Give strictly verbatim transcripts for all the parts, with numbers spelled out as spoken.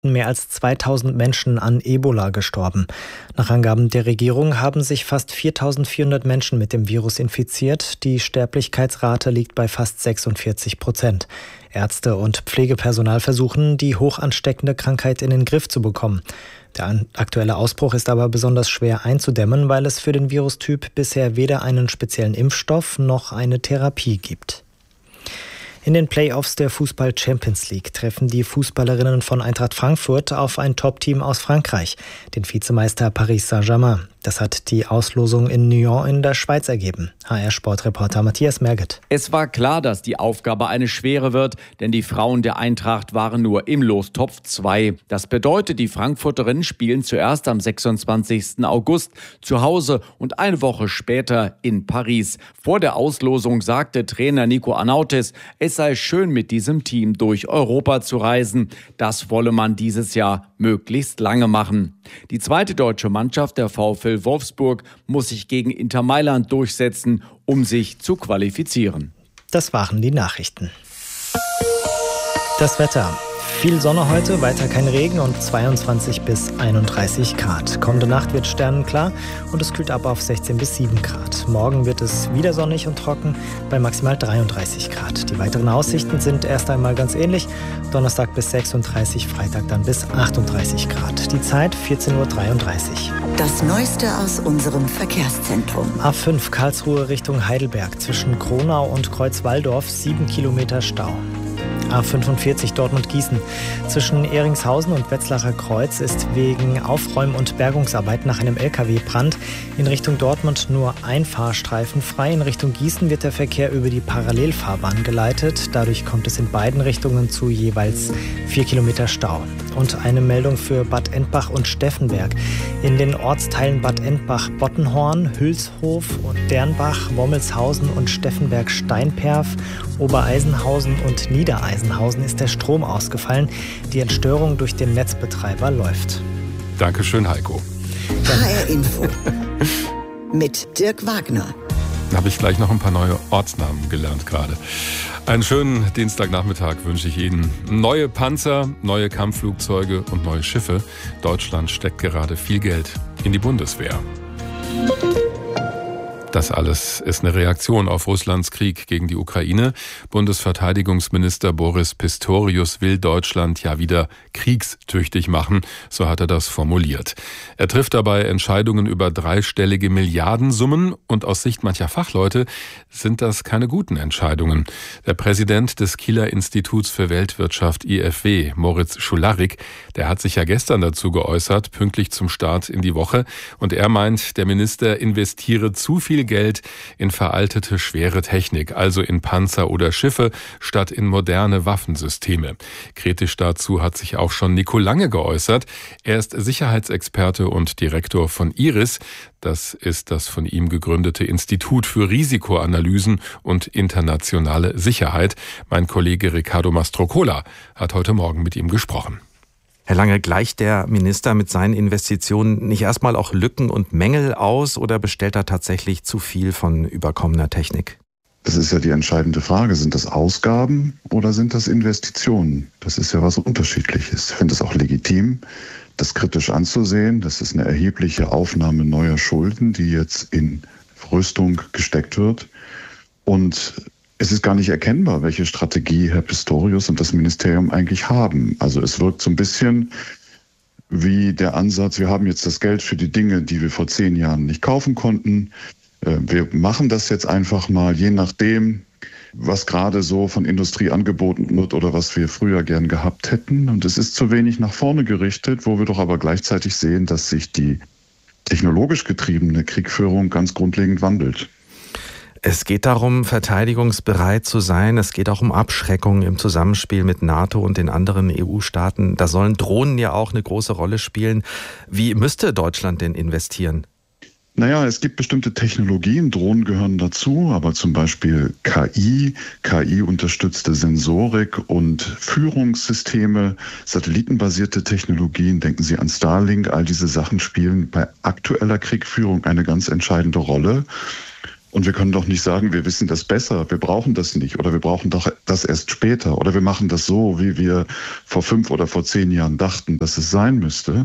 Mehr als zweitausend Menschen an Ebola gestorben. Nach Angaben der Regierung haben sich fast viertausendvierhundert Menschen mit dem Virus infiziert. Die Sterblichkeitsrate liegt bei fast sechsundvierzig Prozent. Ärzte und Pflegepersonal versuchen, die hoch ansteckende Krankheit in den Griff zu bekommen. Der aktuelle Ausbruch ist aber besonders schwer einzudämmen, weil es für den Virustyp bisher weder einen speziellen Impfstoff noch eine Therapie gibt. In den Playoffs der Fußball-Champions League treffen die Fußballerinnen von Eintracht Frankfurt auf ein Top-Team aus Frankreich, den Vizemeister Paris Saint-Germain. Das hat die Auslosung in Nyon in der Schweiz ergeben. H R-Sportreporter Matthias Merget. Es war klar, dass die Aufgabe eine schwere wird, denn die Frauen der Eintracht waren nur im Lostopf zwei. Das bedeutet, die Frankfurterinnen spielen zuerst am sechsundzwanzigsten August zu Hause und eine Woche später in Paris. Vor der Auslosung sagte Trainer Nico Anautis, es sei schön, mit diesem Team durch Europa zu reisen. Das wolle man dieses Jahr möglichst lange machen. Die zweite deutsche Mannschaft, der VfL Wolfsburg, muss sich gegen Inter Mailand durchsetzen, um sich zu qualifizieren. Das waren die Nachrichten. Das Wetter. Viel Sonne heute, weiter kein Regen und zweiundzwanzig bis einunddreißig Grad. Kommende Nacht wird sternenklar und es kühlt ab auf sechzehn bis sieben Grad. Morgen wird es wieder sonnig und trocken bei maximal dreiunddreißig Grad. Die weiteren Aussichten sind erst einmal ganz ähnlich. Donnerstag bis sechsunddreißig, Freitag dann bis achtunddreißig Grad. Die Zeit vierzehn Uhr dreiunddreißig. Das Neueste aus unserem Verkehrszentrum. A fünf Karlsruhe Richtung Heidelberg zwischen Kronau und Kreuzwaldorf, sieben Kilometer Stau. A fünfundvierzig Dortmund-Gießen. Zwischen Ehringshausen und Wetzlacher Kreuz ist wegen Aufräum- und Bergungsarbeit nach einem L K W-Brand in Richtung Dortmund nur ein Fahrstreifen frei. In Richtung Gießen wird der Verkehr über die Parallelfahrbahn geleitet. Dadurch kommt es in beiden Richtungen zu jeweils vier Kilometer Stau. Und eine Meldung für Bad Endbach und Steffenberg. In den Ortsteilen Bad Endbach-Bottenhorn, Hülshof und Dernbach, Wommelshausen und Steffenberg-Steinperf, Obereisenhausen und Niedereisenhausen ist der Strom ausgefallen. Die Entstörung durch den Netzbetreiber läuft. Dankeschön, Heiko. H R-Info mit Dirk Wagner. Da habe ich gleich noch ein paar neue Ortsnamen gelernt gerade. Einen schönen Dienstagnachmittag wünsche ich Ihnen. Neue Panzer, neue Kampfflugzeuge und neue Schiffe. Deutschland steckt gerade viel Geld in die Bundeswehr. Das alles ist eine Reaktion auf Russlands Krieg gegen die Ukraine. Bundesverteidigungsminister Boris Pistorius will Deutschland ja wieder kriegstüchtig machen, so hat er das formuliert. Er trifft dabei Entscheidungen über dreistellige Milliardensummen und aus Sicht mancher Fachleute sind das keine guten Entscheidungen. Der Präsident des Kieler Instituts für Weltwirtschaft I F W, Moritz Schularik, der hat sich ja gestern dazu geäußert, pünktlich zum Start in die Woche, und er meint, der Minister investiere zu viel Geld in veraltete schwere Technik, also in Panzer oder Schiffe, statt in moderne Waffensysteme. Kritisch dazu hat sich auch schon Nico Lange geäußert. Er ist Sicherheitsexperte und Direktor von IRIS. Das ist das von ihm gegründete Institut für Risikoanalysen und internationale Sicherheit. Mein Kollege Riccardo Mastrocola hat heute Morgen mit ihm gesprochen. Herr Lange, gleicht der Minister mit seinen Investitionen nicht erstmal auch Lücken und Mängel aus oder bestellt er tatsächlich zu viel von überkommener Technik? Das ist ja die entscheidende Frage. Sind das Ausgaben oder sind das Investitionen? Das ist ja was Unterschiedliches. Ich finde es auch legitim, das kritisch anzusehen. Das ist eine erhebliche Aufnahme neuer Schulden, die jetzt in Rüstung gesteckt wird. Und es ist gar nicht erkennbar, welche Strategie Herr Pistorius und das Ministerium eigentlich haben. Also es wirkt so ein bisschen wie der Ansatz, wir haben jetzt das Geld für die Dinge, die wir vor zehn Jahren nicht kaufen konnten. Wir machen das jetzt einfach mal, je nachdem, was gerade so von Industrie angeboten wird oder was wir früher gern gehabt hätten. Und es ist zu wenig nach vorne gerichtet, wo wir doch aber gleichzeitig sehen, dass sich die technologisch getriebene Kriegführung ganz grundlegend wandelt. Es geht darum, verteidigungsbereit zu sein. Es geht auch um Abschreckung im Zusammenspiel mit NATO und den anderen E U-Staaten. Da sollen Drohnen ja auch eine große Rolle spielen. Wie müsste Deutschland denn investieren? Naja, es gibt bestimmte Technologien, Drohnen gehören dazu, aber zum Beispiel K I, K I-unterstützte Sensorik und Führungssysteme, satellitenbasierte Technologien, denken Sie an Starlink, all diese Sachen spielen bei aktueller Kriegführung eine ganz entscheidende Rolle. Und wir können doch nicht sagen, wir wissen das besser, wir brauchen das nicht oder wir brauchen doch das erst später oder wir machen das so, wie wir vor fünf oder vor zehn Jahren dachten, dass es sein müsste.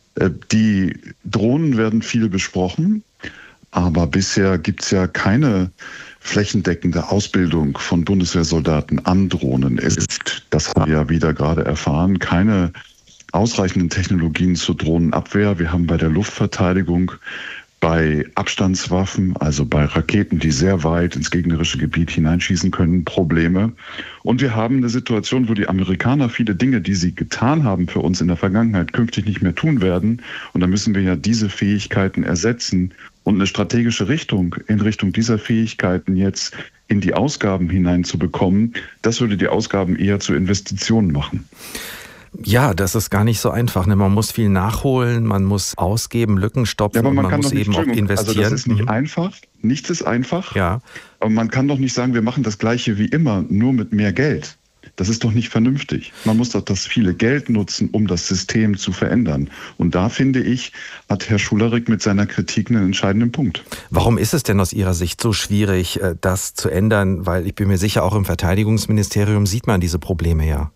Die Drohnen werden viel besprochen, aber bisher gibt es ja keine flächendeckende Ausbildung von Bundeswehrsoldaten an Drohnen. Es ist, das haben wir ja wieder gerade erfahren, keine ausreichenden Technologien zur Drohnenabwehr. Wir haben bei der Luftverteidigung, bei Abstandswaffen, also bei Raketen, die sehr weit ins gegnerische Gebiet hineinschießen können, Probleme. Und wir haben eine Situation, wo die Amerikaner viele Dinge, die sie getan haben für uns in der Vergangenheit, künftig nicht mehr tun werden. Und da müssen wir ja diese Fähigkeiten ersetzen und eine strategische Richtung in Richtung dieser Fähigkeiten jetzt in die Ausgaben hineinzubekommen. Das würde die Ausgaben eher zu Investitionen machen. Ja, das ist gar nicht so einfach. Ne? Man muss viel nachholen, man muss ausgeben, Lücken stopfen, ja, aber man, und man muss eben auch investieren. Also das ist nicht mhm. einfach, nichts ist einfach. Ja. Aber man kann doch nicht sagen, wir machen das Gleiche wie immer, nur mit mehr Geld. Das ist doch nicht vernünftig. Man muss doch das viele Geld nutzen, um das System zu verändern. Und da, finde ich, hat Herr Schularick mit seiner Kritik einen entscheidenden Punkt. Warum ist es denn aus Ihrer Sicht so schwierig, das zu ändern? Weil ich bin mir sicher, auch im Verteidigungsministerium sieht man diese Probleme ja.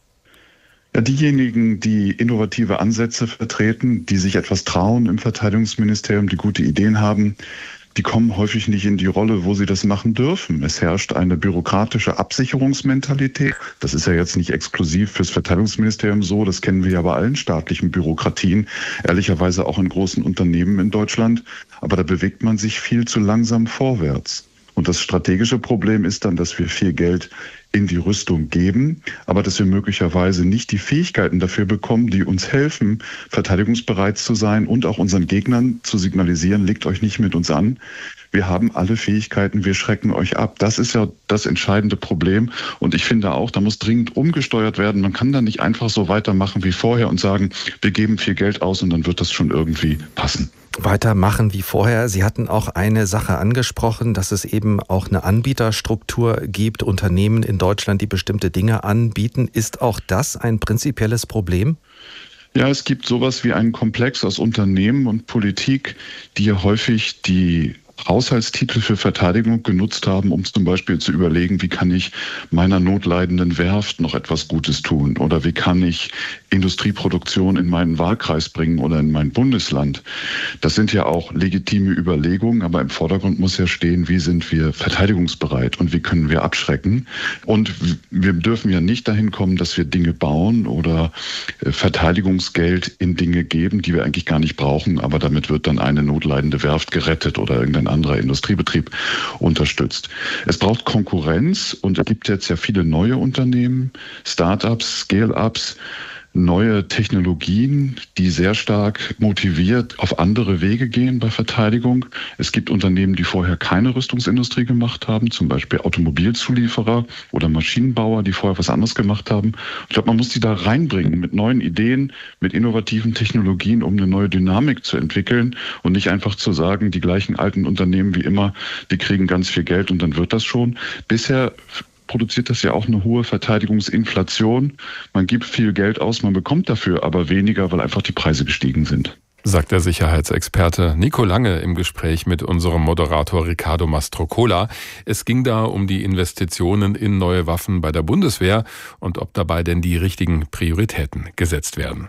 Ja, diejenigen, die innovative Ansätze vertreten, die sich etwas trauen im Verteidigungsministerium, die gute Ideen haben, die kommen häufig nicht in die Rolle, wo sie das machen dürfen. Es herrscht eine bürokratische Absicherungsmentalität. Das ist ja jetzt nicht exklusiv fürs Verteidigungsministerium so, das kennen wir ja bei allen staatlichen Bürokratien, ehrlicherweise auch in großen Unternehmen in Deutschland. Aber da bewegt man sich viel zu langsam vorwärts. Und das strategische Problem ist dann, dass wir viel Geld in die Rüstung geben, aber dass wir möglicherweise nicht die Fähigkeiten dafür bekommen, die uns helfen, verteidigungsbereit zu sein und auch unseren Gegnern zu signalisieren, legt euch nicht mit uns an. Wir haben alle Fähigkeiten, wir schrecken euch ab. Das ist ja das entscheidende Problem. Und ich finde auch, da muss dringend umgesteuert werden. Man kann da nicht einfach so weitermachen wie vorher und sagen, wir geben viel Geld aus und dann wird das schon irgendwie passen. Weitermachen wie vorher. Sie hatten auch eine Sache angesprochen, dass es eben auch eine Anbieterstruktur gibt, Unternehmen in Deutschland, die bestimmte Dinge anbieten. Ist auch das ein prinzipielles Problem? Ja, es gibt sowas wie einen Komplex aus Unternehmen und Politik, die ja häufig die Haushaltstitel für Verteidigung genutzt haben, um zum Beispiel zu überlegen, wie kann ich meiner notleidenden Werft noch etwas Gutes tun oder wie kann ich Industrieproduktion in meinen Wahlkreis bringen oder in mein Bundesland. Das sind ja auch legitime Überlegungen, aber im Vordergrund muss ja stehen, wie sind wir verteidigungsbereit und wie können wir abschrecken. Und wir dürfen ja nicht dahin kommen, dass wir Dinge bauen oder Verteidigungsgeld in Dinge geben, die wir eigentlich gar nicht brauchen, aber damit wird dann eine notleidende Werft gerettet oder irgendein anderer Industriebetrieb unterstützt. Es braucht Konkurrenz und es gibt jetzt ja viele neue Unternehmen, Start-ups, Scale-ups, neue Technologien, die sehr stark motiviert auf andere Wege gehen bei Verteidigung. Es gibt Unternehmen, die vorher keine Rüstungsindustrie gemacht haben, zum Beispiel Automobilzulieferer oder Maschinenbauer, die vorher was anderes gemacht haben. Ich glaube, man muss die da reinbringen mit neuen Ideen, mit innovativen Technologien, um eine neue Dynamik zu entwickeln und nicht einfach zu sagen, die gleichen alten Unternehmen wie immer, die kriegen ganz viel Geld und dann wird das schon. Bisher produziert das ja auch eine hohe Verteidigungsinflation. Man gibt viel Geld aus, man bekommt dafür aber weniger, weil einfach die Preise gestiegen sind. Sagt der Sicherheitsexperte Nico Lange im Gespräch mit unserem Moderator Riccardo Mastrocola. Es ging da um die Investitionen in neue Waffen bei der Bundeswehr und ob dabei denn die richtigen Prioritäten gesetzt werden.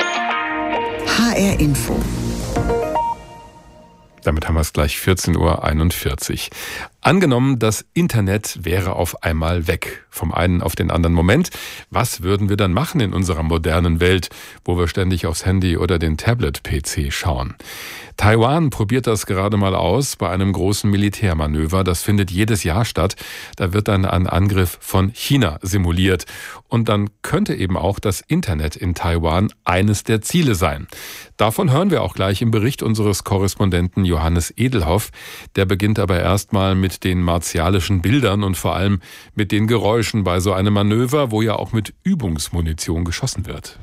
H R Info. Damit haben wir es gleich vierzehn Uhr einundvierzig. Angenommen, das Internet wäre auf einmal weg, vom einen auf den anderen Moment. Was würden wir dann machen in unserer modernen Welt, wo wir ständig aufs Handy oder den Tablet-P C schauen? Taiwan probiert das gerade mal aus bei einem großen Militärmanöver. Das findet jedes Jahr statt. Da wird dann ein Angriff von China simuliert. Und dann könnte eben auch das Internet in Taiwan eines der Ziele sein. Davon hören wir auch gleich im Bericht unseres Korrespondenten Johannes Edelhoff. Der beginnt aber erstmal mit den martialischen Bildern und vor allem mit den Geräuschen bei so einem Manöver, wo ja auch mit Übungsmunition geschossen wird.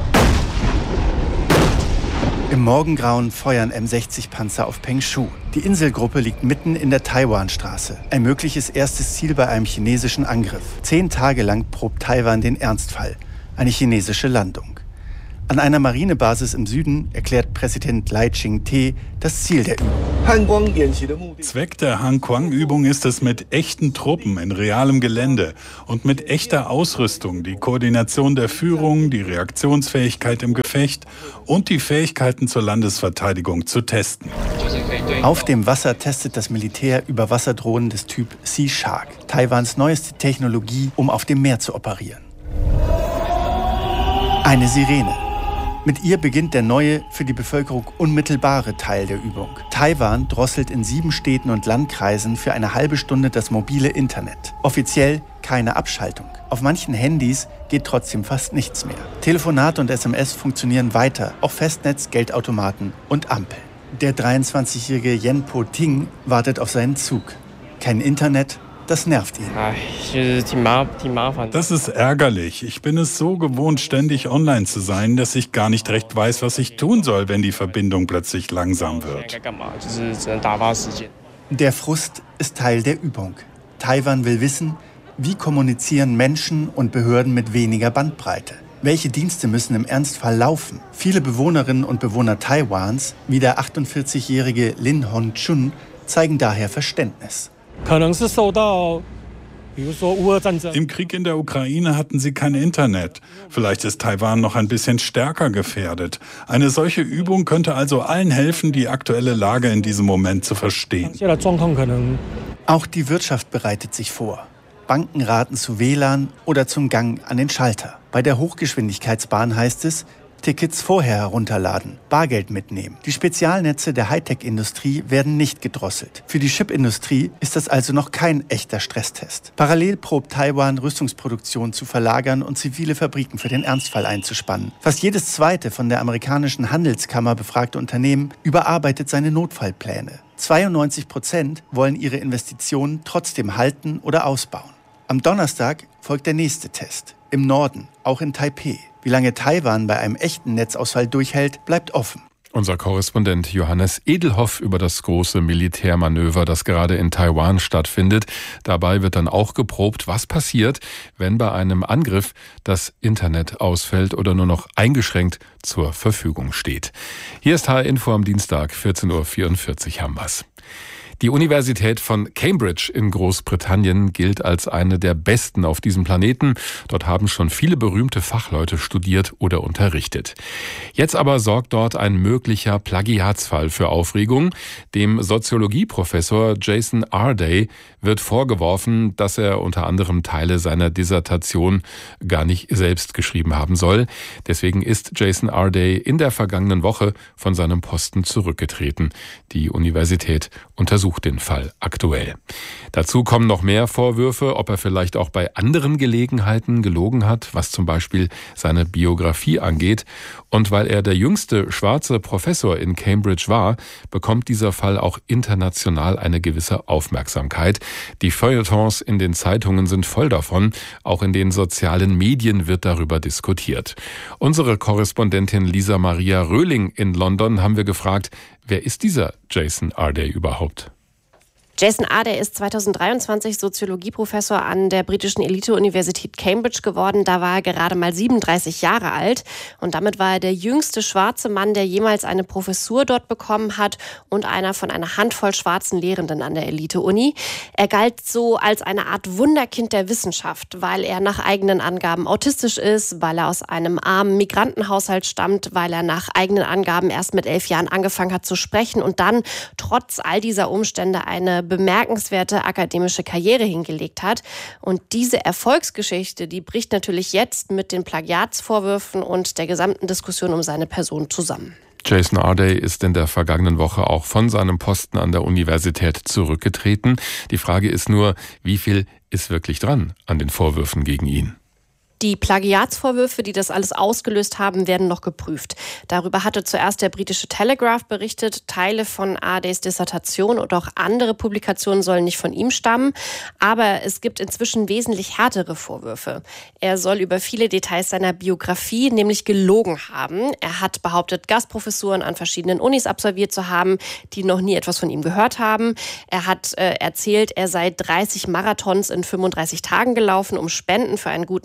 Im Morgengrauen feuern M sechzig Panzer auf Pengshu. Die Inselgruppe liegt mitten in der Taiwanstraße. Ein mögliches erstes Ziel bei einem chinesischen Angriff. Zehn Tage lang probt Taiwan den Ernstfall. Eine chinesische Landung. An einer Marinebasis im Süden erklärt Präsident Lai Ching-te das Ziel der Übung. Zweck der Han-Kwang-Übung ist es, mit echten Truppen in realem Gelände und mit echter Ausrüstung die Koordination der Führung, die Reaktionsfähigkeit im Gefecht und die Fähigkeiten zur Landesverteidigung zu testen. Auf dem Wasser testet das Militär Überwasserdrohnen des Typ Sea Shark, Taiwans neueste Technologie, um auf dem Meer zu operieren. Eine Sirene. Mit ihr beginnt der neue, für die Bevölkerung unmittelbare Teil der Übung. Taiwan drosselt in sieben Städten und Landkreisen für eine halbe Stunde das mobile Internet. Offiziell keine Abschaltung. Auf manchen Handys geht trotzdem fast nichts mehr. Telefonate und S M S funktionieren weiter, auch Festnetz, Geldautomaten und Ampeln. Der dreiundzwanzigjährige Yen Po-ting wartet auf seinen Zug. Kein Internet, das nervt ihn. Das ist ärgerlich. Ich bin es so gewohnt, ständig online zu sein, dass ich gar nicht recht weiß, was ich tun soll, wenn die Verbindung plötzlich langsam wird. Der Frust ist Teil der Übung. Taiwan will wissen, wie kommunizieren Menschen und Behörden mit weniger Bandbreite. Welche Dienste müssen im Ernstfall laufen? Viele Bewohnerinnen und Bewohner Taiwans, wie der achtundvierzigjährige Lin Hon-chun, zeigen daher Verständnis. Im Krieg in der Ukraine hatten sie kein Internet. Vielleicht ist Taiwan noch ein bisschen stärker gefährdet. Eine solche Übung könnte also allen helfen, die aktuelle Lage in diesem Moment zu verstehen. Auch die Wirtschaft bereitet sich vor. Banken raten zu W L A N oder zum Gang an den Schalter. Bei der Hochgeschwindigkeitsbahn heißt es, Tickets vorher herunterladen, Bargeld mitnehmen. Die Spezialnetze der Hightech-Industrie werden nicht gedrosselt. Für die Chipindustrie ist das also noch kein echter Stresstest. Parallel probt Taiwan, Rüstungsproduktion zu verlagern und zivile Fabriken für den Ernstfall einzuspannen. Fast jedes zweite von der amerikanischen Handelskammer befragte Unternehmen überarbeitet seine Notfallpläne. zweiundneunzig Prozent wollen ihre Investitionen trotzdem halten oder ausbauen. Am Donnerstag folgt der nächste Test. Im Norden, auch in Taipeh. Wie lange Taiwan bei einem echten Netzausfall durchhält, bleibt offen. Unser Korrespondent Johannes Edelhoff über das große Militärmanöver, das gerade in Taiwan stattfindet. Dabei wird dann auch geprobt, was passiert, wenn bei einem Angriff das Internet ausfällt oder nur noch eingeschränkt zur Verfügung steht. Hier ist H R Info am Dienstag, vierzehn Uhr vierundvierzig haben wir's. Die Universität von Cambridge in Großbritannien gilt als eine der besten auf diesem Planeten. Dort haben schon viele berühmte Fachleute studiert oder unterrichtet. Jetzt aber sorgt dort ein möglicher Plagiatsfall für Aufregung. Dem Soziologieprofessor Jason Arday wird vorgeworfen, dass er unter anderem Teile seiner Dissertation gar nicht selbst geschrieben haben soll. Deswegen ist Jason Arday in der vergangenen Woche von seinem Posten zurückgetreten. Die Universität untersucht den Fall aktuell. Dazu kommen noch mehr Vorwürfe, ob er vielleicht auch bei anderen Gelegenheiten gelogen hat, was zum Beispiel seine Biografie angeht. Und weil er der jüngste schwarze Professor in Cambridge war, bekommt dieser Fall auch international eine gewisse Aufmerksamkeit. Die Feuilletons in den Zeitungen sind voll davon. Auch in den sozialen Medien wird darüber diskutiert. Unsere Korrespondentin Lisa Maria Röhling in London haben wir gefragt, wer ist dieser Jason Arday überhaupt? Jason Arday ist zweitausenddreiundzwanzig Soziologieprofessor an der britischen Elite-Universität Cambridge geworden. Da war er gerade mal siebenunddreißig Jahre alt und damit war er der jüngste schwarze Mann, der jemals eine Professur dort bekommen hat und einer von einer Handvoll schwarzen Lehrenden an der Elite-Uni. Er galt so als eine Art Wunderkind der Wissenschaft, weil er nach eigenen Angaben autistisch ist, weil er aus einem armen Migrantenhaushalt stammt, weil er nach eigenen Angaben erst mit elf Jahren angefangen hat zu sprechen und dann trotz all dieser Umstände eine bemerkenswerte akademische Karriere hingelegt hat. Und diese Erfolgsgeschichte, die bricht natürlich jetzt mit den Plagiatsvorwürfen und der gesamten Diskussion um seine Person zusammen. Jason Arday ist in der vergangenen Woche auch von seinem Posten an der Universität zurückgetreten. Die Frage ist nur, wie viel ist wirklich dran an den Vorwürfen gegen ihn? Die Plagiatsvorwürfe, die das alles ausgelöst haben, werden noch geprüft. Darüber hatte zuerst der britische Telegraph berichtet. Teile von Ardays Dissertation und auch andere Publikationen sollen nicht von ihm stammen. Aber es gibt inzwischen wesentlich härtere Vorwürfe. Er soll über viele Details seiner Biografie nämlich gelogen haben. Er hat behauptet, Gastprofessuren an verschiedenen Unis absolviert zu haben, die noch nie etwas von ihm gehört haben. Er hat äh, erzählt, er sei dreißig Marathons in fünfunddreißig Tagen gelaufen, um Spenden für einen guten Zweck zu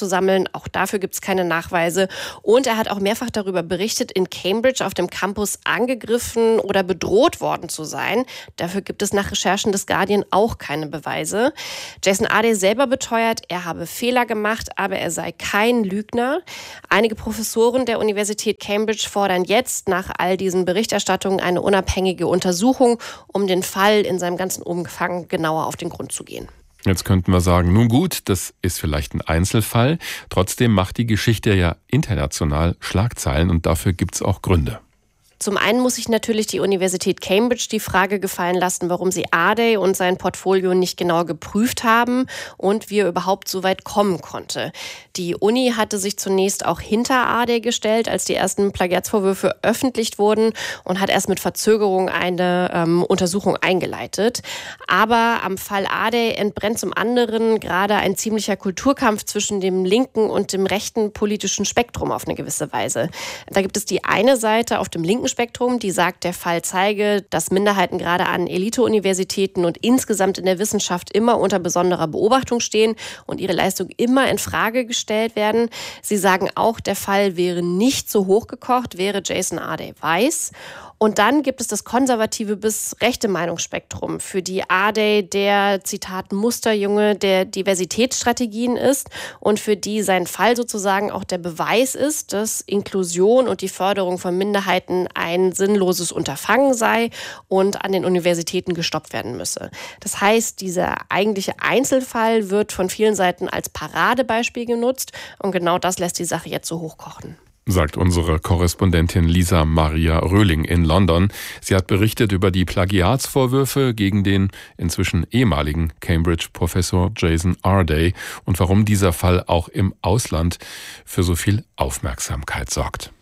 sammeln. Auch dafür gibt es keine Nachweise. Und er hat auch mehrfach darüber berichtet, in Cambridge auf dem Campus angegriffen oder bedroht worden zu sein. Dafür gibt es nach Recherchen des Guardian auch keine Beweise. Jason Ardey selber beteuert, er habe Fehler gemacht, aber er sei kein Lügner. Einige Professoren der Universität Cambridge fordern jetzt nach all diesen Berichterstattungen eine unabhängige Untersuchung, um den Fall in seinem ganzen Umfang genauer auf den Grund zu gehen. Jetzt könnten wir sagen, nun gut, das ist vielleicht ein Einzelfall. Trotzdem macht die Geschichte ja international Schlagzeilen und dafür gibt es auch Gründe. Zum einen muss sich natürlich die Universität Cambridge die Frage gefallen lassen, warum sie Ardey und sein Portfolio nicht genau geprüft haben und wie er überhaupt so weit kommen konnte. Die Uni hatte sich zunächst auch hinter Ardey gestellt, als die ersten Plagiatsvorwürfe öffentlich wurden und hat erst mit Verzögerung eine ähm, Untersuchung eingeleitet. Aber am Fall Ardey entbrennt zum anderen gerade ein ziemlicher Kulturkampf zwischen dem linken und dem rechten politischen Spektrum auf eine gewisse Weise. Da gibt es die eine Seite auf dem linken Spektrum, die sagt, der Fall zeige, dass Minderheiten gerade an Elite-Universitäten und insgesamt in der Wissenschaft immer unter besonderer Beobachtung stehen und ihre Leistung immer in Frage gestellt werden. Sie sagen auch, der Fall wäre nicht so hochgekocht, wäre Jason Ardey weiß. Und dann gibt es das konservative bis rechte Meinungsspektrum, für die Ardey der, Zitat, Musterjunge der Diversitätsstrategien ist und für die sein Fall sozusagen auch der Beweis ist, dass Inklusion und die Förderung von Minderheiten ein sinnloses Unterfangen sei und an den Universitäten gestoppt werden müsse. Das heißt, dieser eigentliche Einzelfall wird von vielen Seiten als Paradebeispiel genutzt und genau das lässt die Sache jetzt so hochkochen. Sagt unsere Korrespondentin Lisa Maria Röhling in London. Sie hat berichtet über die Plagiatsvorwürfe gegen den inzwischen ehemaligen Cambridge-Professor Jason Ardey und warum dieser Fall auch im Ausland für so viel Aufmerksamkeit sorgt.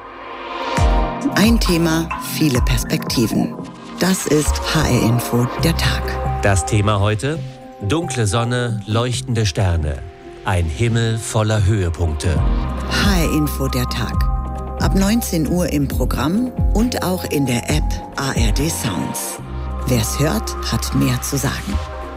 Ein Thema, viele Perspektiven. Das ist H R Info, der Tag. Das Thema heute: dunkle Sonne, leuchtende Sterne. Ein Himmel voller Höhepunkte. H R Info, der Tag. Ab neunzehn Uhr im Programm und auch in der App A R D Sounds. Wer's hört, hat mehr zu sagen.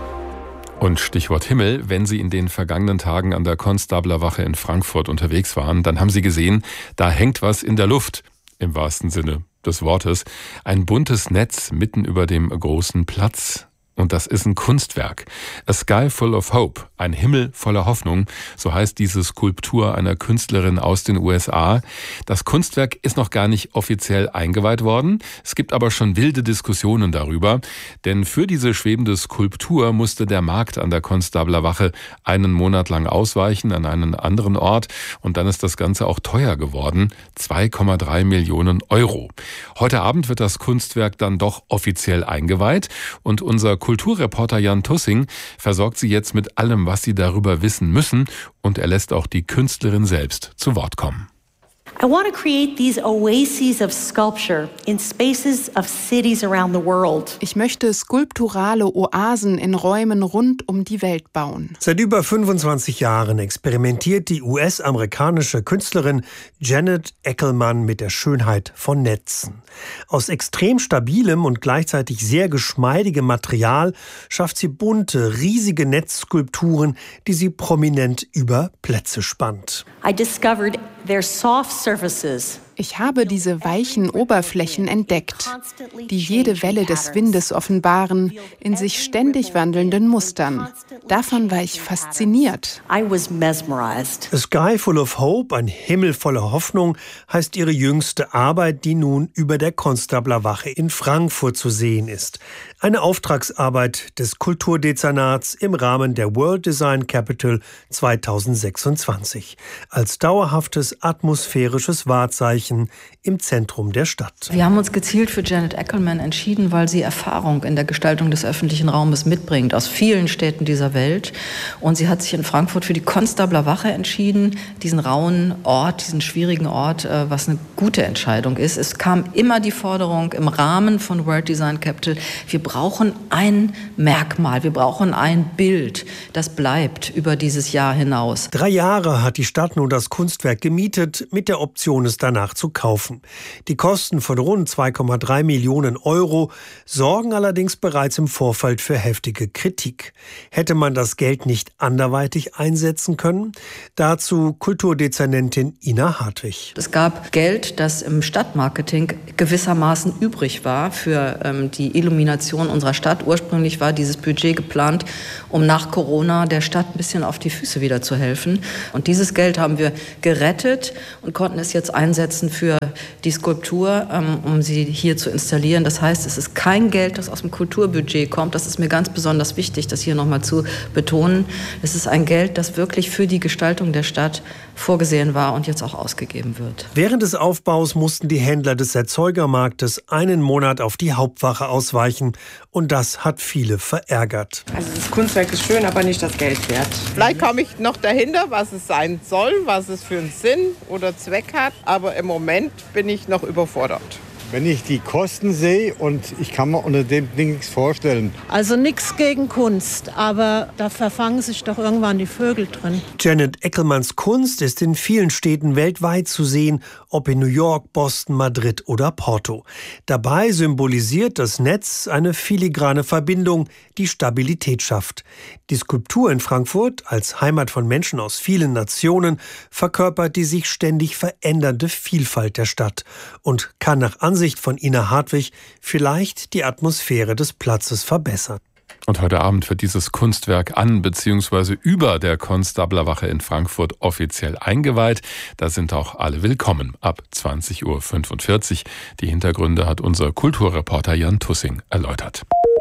Und Stichwort Himmel, wenn Sie in den vergangenen Tagen an der Konstablerwache in Frankfurt unterwegs waren, dann haben Sie gesehen, da hängt was in der Luft, im wahrsten Sinne des Wortes. Ein buntes Netz mitten über dem großen Platz. Und das ist ein Kunstwerk. A Sky Full of Hope, ein Himmel voller Hoffnung, so heißt diese Skulptur einer Künstlerin aus den U S A. Das Kunstwerk ist noch gar nicht offiziell eingeweiht worden. Es gibt aber schon wilde Diskussionen darüber. Denn für diese schwebende Skulptur musste der Markt an der Konstablerwache einen Monat lang ausweichen an einen anderen Ort. Und dann ist das Ganze auch teuer geworden. zwei Komma drei Millionen Euro. Heute Abend wird das Kunstwerk dann doch offiziell eingeweiht. Und unser Kulturreporter Jan Tussing versorgt Sie jetzt mit allem, was Sie darüber wissen müssen, und er lässt auch die Künstlerin selbst zu Wort kommen. I want to create these oases of sculpture in spaces of cities around the world. Ich möchte skulpturale Oasen in Räumen rund um die Welt bauen. Seit über fünfundzwanzig Jahren experimentiert die U S-amerikanische Künstlerin Janet Eckelman mit der Schönheit von Netzen. Aus extrem stabilem und gleichzeitig sehr geschmeidigem Material schafft sie bunte, riesige Netzskulpturen, die sie prominent über Plätze spannt. I discovered their soft surfaces. Ich habe diese weichen Oberflächen entdeckt, die jede Welle des Windes offenbaren, in sich ständig wandelnden Mustern. Davon war ich fasziniert. I was mesmerized. A Sky Full of Hope, ein Himmel voller Hoffnung, heißt ihre jüngste Arbeit, die nun über der Konstablerwache in Frankfurt zu sehen ist. Eine Auftragsarbeit des Kulturdezernats im Rahmen der World Design Capital zweitausendsechsundzwanzig. Als dauerhaftes atmosphärisches Wahrzeichen im Zentrum der Stadt. Wir haben uns gezielt für Janet Eckelman entschieden, weil sie Erfahrung in der Gestaltung des öffentlichen Raumes mitbringt, aus vielen Städten dieser Welt. Und sie hat sich in Frankfurt für die Konstablerwache entschieden, diesen rauen Ort, diesen schwierigen Ort, was eine gute Entscheidung ist. Es kam immer die Forderung im Rahmen von World Design Capital, wir brauchen ein Merkmal, wir brauchen ein Bild, das bleibt über dieses Jahr hinaus. Drei Jahre hat die Stadt nun das Kunstwerk gemietet, mit der Option, es danach zu kaufen. Die Kosten von rund zwei Komma drei Millionen Euro sorgen allerdings bereits im Vorfeld für heftige Kritik. Hätte man das Geld nicht anderweitig einsetzen können? Dazu Kulturdezernentin Ina Hartwig. Es gab Geld, das im Stadtmarketing gewissermaßen übrig war für ähm, die Illumination unserer Stadt. Ursprünglich war dieses Budget geplant, um nach Corona der Stadt ein bisschen auf die Füße wieder zu helfen. Und dieses Geld haben wir gerettet und konnten es jetzt einsetzen für die Skulptur, ähm, um sie hier zu installieren. Das heißt, es ist kein Geld, das aus dem Kulturbudget kommt. Das ist mir ganz besonders wichtig, das hier nochmal zu betonen. Es ist ein Geld, das wirklich für die Gestaltung der Stadt vorgesehen war und jetzt auch ausgegeben wird. Während des Aufbaus mussten die Händler des Erzeugermarktes einen Monat auf die Hauptwache ausweichen. Und das hat viele verärgert. Also das Kunstwerk ist schön, aber nicht das Geld wert. Vielleicht komme ich noch dahinter, was es sein soll, was es für einen Sinn oder Zweck hat. Aber im Moment bin ich noch überfordert. Wenn ich die Kosten sehe und ich kann mir unter dem Ding nichts vorstellen. Also nichts gegen Kunst, aber da verfangen sich doch irgendwann die Vögel drin. Janet Eckelmanns Kunst ist in vielen Städten weltweit zu sehen, ob in New York, Boston, Madrid oder Porto. Dabei symbolisiert das Netz eine filigrane Verbindung, die Stabilität schafft. Die Skulptur in Frankfurt, als Heimat von Menschen aus vielen Nationen, verkörpert die sich ständig verändernde Vielfalt der Stadt und kann nach Ansicht von Ina Hartwig vielleicht die Atmosphäre des Platzes verbessern. Und heute Abend wird dieses Kunstwerk an bzw. über der Konstablerwache in Frankfurt offiziell eingeweiht. Da sind auch alle willkommen ab zwanzig Uhr fünfundvierzig. Die Hintergründe hat unser Kulturreporter Jan Tussing erläutert.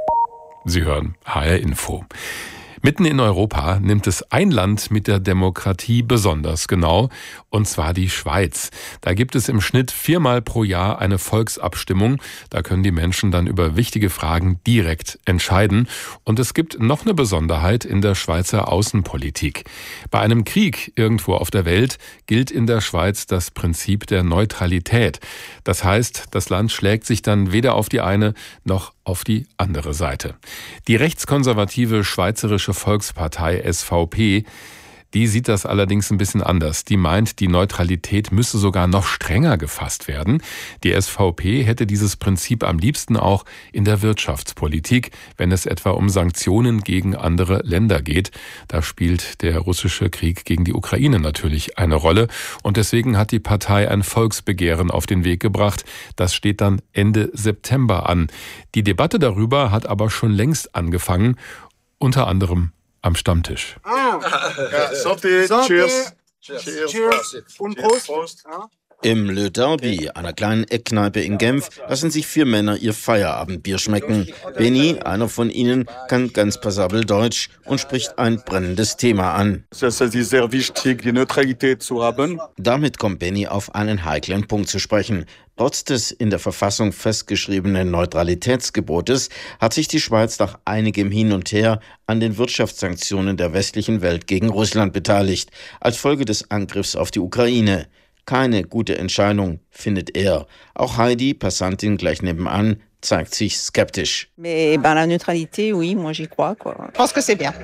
Sie hören H R Info. Mitten in Europa nimmt es ein Land mit der Demokratie besonders genau, und zwar die Schweiz. Da gibt es im Schnitt viermal pro Jahr eine Volksabstimmung. Da können die Menschen dann über wichtige Fragen direkt entscheiden. Und es gibt noch eine Besonderheit in der Schweizer Außenpolitik. Bei einem Krieg irgendwo auf der Welt gilt in der Schweiz das Prinzip der Neutralität. Das heißt, das Land schlägt sich dann weder auf die eine noch auf die andere Seite. Die rechtskonservative Schweizerische Volkspartei S V P, die sieht das allerdings ein bisschen anders. Die meint, die Neutralität müsse sogar noch strenger gefasst werden. Die S V P hätte dieses Prinzip am liebsten auch in der Wirtschaftspolitik, wenn es etwa um Sanktionen gegen andere Länder geht. Da spielt der russische Krieg gegen die Ukraine natürlich eine Rolle. Und deswegen hat die Partei ein Volksbegehren auf den Weg gebracht. Das steht dann Ende September an. Die Debatte darüber hat aber schon längst angefangen, unter anderem am Stammtisch. Ah, ja, Santé. Cheers. Cheers. Cheers. Und Prost. Prost. Im Le Derby, einer kleinen Eckkneipe in Genf, lassen sich vier Männer ihr Feierabendbier schmecken. Benny, einer von ihnen, kann ganz passabel Deutsch und spricht ein brennendes Thema an. Es ist sehr wichtig, die Neutralität zu haben. Damit kommt Benny auf einen heiklen Punkt zu sprechen. Trotz des in der Verfassung festgeschriebenen Neutralitätsgebotes hat sich die Schweiz nach einigem Hin und Her an den Wirtschaftssanktionen der westlichen Welt gegen Russland beteiligt, als Folge des Angriffs auf die Ukraine. Keine gute Entscheidung, findet er. Auch Heidi, Passantin gleich nebenan, zeigt sich skeptisch. Mais ben la neutralité, oui, moi j'y crois quoi. Je pense que c'est bien.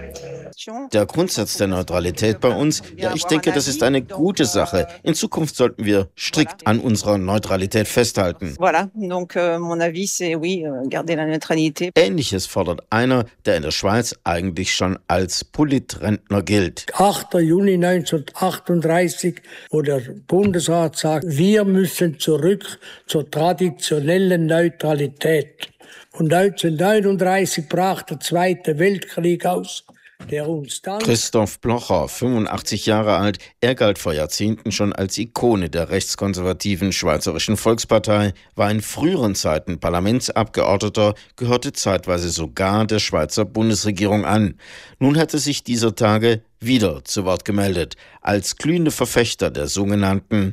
Der Grundsatz der Neutralität bei uns, ja, ich denke, das ist eine gute Sache. In Zukunft sollten wir strikt an unserer Neutralität festhalten. Voilà, donc euh, mon avis c'est oui, garder la neutralité. Ähnliches fordert einer, der in der Schweiz eigentlich schon als Politrentner gilt. achter Juni neunzehnhundertachtunddreißig, wo der Bundesrat sagt, wir müssen zurück zur traditionellen Neutralität. Und neunzehnhundertneununddreißig brach der Zweite Weltkrieg aus. Der uns dann Christoph Blocher, fünfundachtzig Jahre alt, er galt vor Jahrzehnten schon als Ikone der rechtskonservativen Schweizerischen Volkspartei, war in früheren Zeiten Parlamentsabgeordneter, gehörte zeitweise sogar der Schweizer Bundesregierung an. Nun hat er sich dieser Tage wieder zu Wort gemeldet, als glühende Verfechter der sogenannten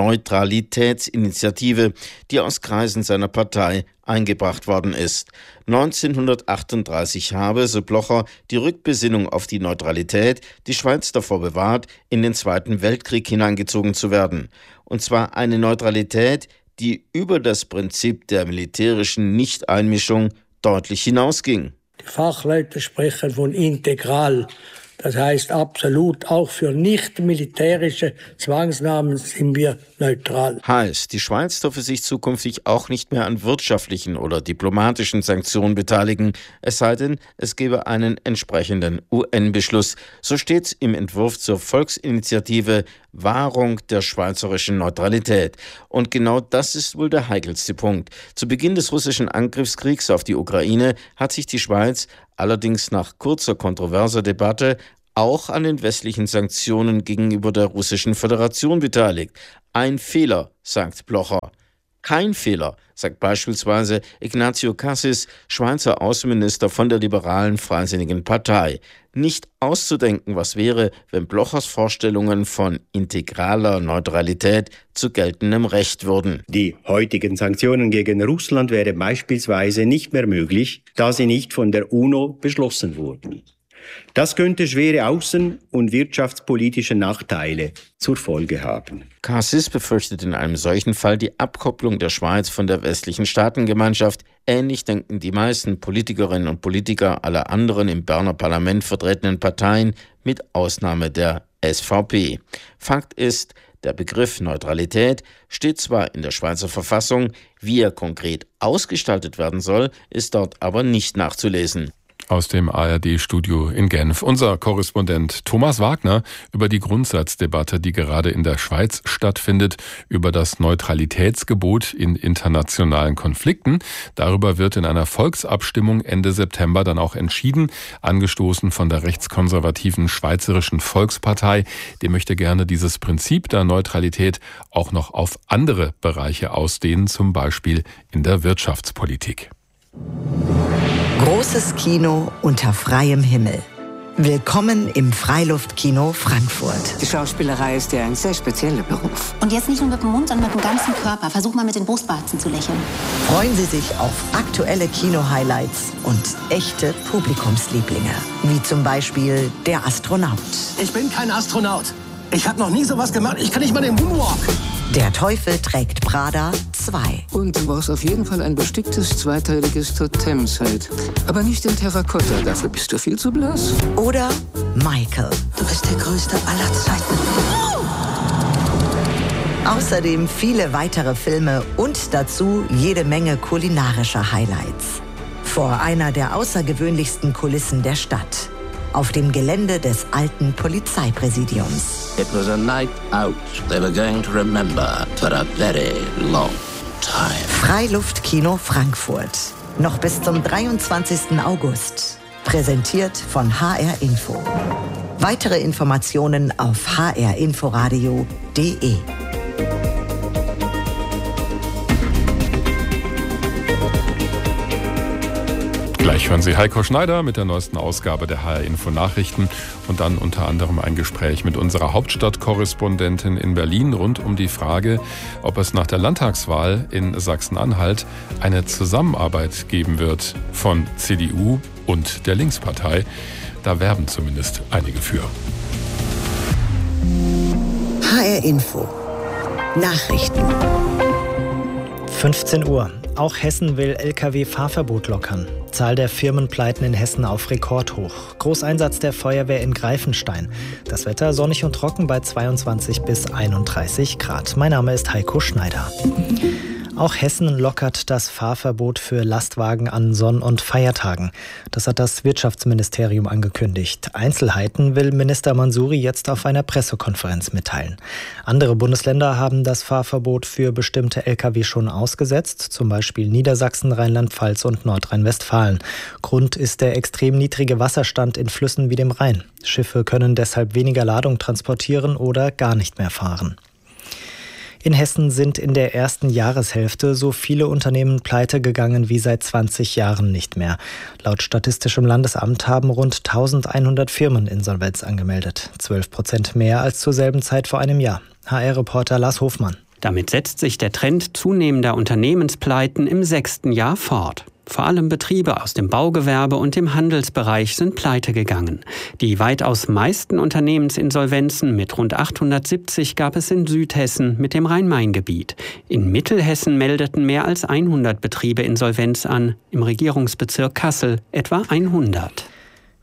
Neutralitätsinitiative, die aus Kreisen seiner Partei eingebracht worden ist. neunzehnhundertachtunddreißig habe, so Blocher, die Rückbesinnung auf die Neutralität die Schweiz davor bewahrt, in den Zweiten Weltkrieg hineingezogen zu werden. Und zwar eine Neutralität, die über das Prinzip der militärischen Nichteinmischung deutlich hinausging. Die Fachleute sprechen von integral. Das heißt absolut, auch für nicht militärische Zwangsnahmen sind wir neutral. Heißt, die Schweiz dürfe sich zukünftig auch nicht mehr an wirtschaftlichen oder diplomatischen Sanktionen beteiligen, es sei denn, es gebe einen entsprechenden U N-Beschluss. So steht im Entwurf zur Volksinitiative Wahrung der schweizerischen Neutralität. Und genau das ist wohl der heikelste Punkt. Zu Beginn des russischen Angriffskriegs auf die Ukraine hat sich die Schweiz allerdings nach kurzer kontroverser Debatte auch an den westlichen Sanktionen gegenüber der Russischen Föderation beteiligt. Ein Fehler, sagt Blocher. Kein Fehler, sagt beispielsweise Ignacio Cassis, Schweizer Außenminister von der liberalen Freisinnigen Partei. Nicht auszudenken, was wäre, wenn Blochers Vorstellungen von integraler Neutralität zu geltendem Recht würden. Die heutigen Sanktionen gegen Russland wären beispielsweise nicht mehr möglich, da sie nicht von der UNO beschlossen wurden. Das könnte schwere außen- und wirtschaftspolitische Nachteile zur Folge haben. Cassis befürchtet in einem solchen Fall die Abkopplung der Schweiz von der westlichen Staatengemeinschaft. Ähnlich denken die meisten Politikerinnen und Politiker aller anderen im Berner Parlament vertretenen Parteien, mit Ausnahme der S V P. Fakt ist, der Begriff Neutralität steht zwar in der Schweizer Verfassung, wie er konkret ausgestaltet werden soll, ist dort aber nicht nachzulesen. Aus dem A R D-Studio in Genf. Unser Korrespondent Thomas Wagner über die Grundsatzdebatte, die gerade in der Schweiz stattfindet, über das Neutralitätsgebot in internationalen Konflikten. Darüber wird in einer Volksabstimmung Ende September dann auch entschieden, angestoßen von der rechtskonservativen Schweizerischen Volkspartei. Die möchte gerne dieses Prinzip der Neutralität auch noch auf andere Bereiche ausdehnen, zum Beispiel in der Wirtschaftspolitik. Großes Kino unter freiem Himmel. Willkommen im Freiluftkino Frankfurt. Die Schauspielerei ist ja ein sehr spezieller Beruf. Und jetzt nicht nur mit dem Mund, sondern mit dem ganzen Körper. Versuch mal mit den Brustwarzen zu lächeln. Freuen Sie sich auf aktuelle Kino-Highlights und echte Publikumslieblinge. Wie zum Beispiel Der Astronaut. Ich bin kein Astronaut. Ich habe noch nie sowas gemacht. Ich kann nicht mal den Moonwalk. Der Teufel trägt Prada zwei. Und du brauchst auf jeden Fall ein besticktes zweiteiliges Totemset. Aber nicht in Terrakotta, dafür bist du viel zu blass. Oder Michael. Du bist der Größte aller Zeiten. Außerdem viele weitere Filme und dazu jede Menge kulinarischer Highlights. Vor einer der außergewöhnlichsten Kulissen der Stadt. Auf dem Gelände des alten Polizeipräsidiums. It was a night out they were going to remember for a very long time. Freiluftkino Frankfurt. Noch bis zum dreiundzwanzigsten August. Präsentiert von H R Info. Weitere Informationen auf h r inforadio punkt d e. Gleich hören Sie Heiko Schneider mit der neuesten Ausgabe der H R Info Nachrichten und dann unter anderem ein Gespräch mit unserer Hauptstadtkorrespondentin in Berlin rund um die Frage, ob es nach der Landtagswahl in Sachsen-Anhalt eine Zusammenarbeit geben wird von C D U und der Linkspartei. Da werben zumindest einige für. H R Info Nachrichten. fünfzehn Uhr. Auch Hessen will L K W-Fahrverbot lockern. Zahl der Firmenpleiten in Hessen auf Rekordhoch. Großeinsatz der Feuerwehr in Greifenstein. Das Wetter sonnig und trocken bei zweiundzwanzig bis einunddreißig Grad. Mein Name ist Heiko Schneider. Auch Hessen lockert das Fahrverbot für Lastwagen an Sonn- und Feiertagen. Das hat das Wirtschaftsministerium angekündigt. Einzelheiten will Minister Mansouri jetzt auf einer Pressekonferenz mitteilen. Andere Bundesländer haben das Fahrverbot für bestimmte L K W schon ausgesetzt, zum Beispiel Niedersachsen, Rheinland-Pfalz und Nordrhein-Westfalen. Grund ist der extrem niedrige Wasserstand in Flüssen wie dem Rhein. Schiffe können deshalb weniger Ladung transportieren oder gar nicht mehr fahren. In Hessen sind in der ersten Jahreshälfte so viele Unternehmen pleite gegangen wie seit zwanzig Jahren nicht mehr. Laut Statistischem Landesamt haben rund eintausendeinhundert Firmen Insolvenz angemeldet. zwölf Prozent mehr als zur selben Zeit vor einem Jahr. H R-Reporter Lars Hofmann. Damit setzt sich der Trend zunehmender Unternehmenspleiten im sechsten Jahr fort. Vor allem Betriebe aus dem Baugewerbe und dem Handelsbereich sind pleite gegangen. Die weitaus meisten Unternehmensinsolvenzen mit rund achthundertsiebzig gab es in Südhessen mit dem Rhein-Main-Gebiet. In Mittelhessen meldeten mehr als hundert Betriebe Insolvenz an, im Regierungsbezirk Kassel etwa hundert.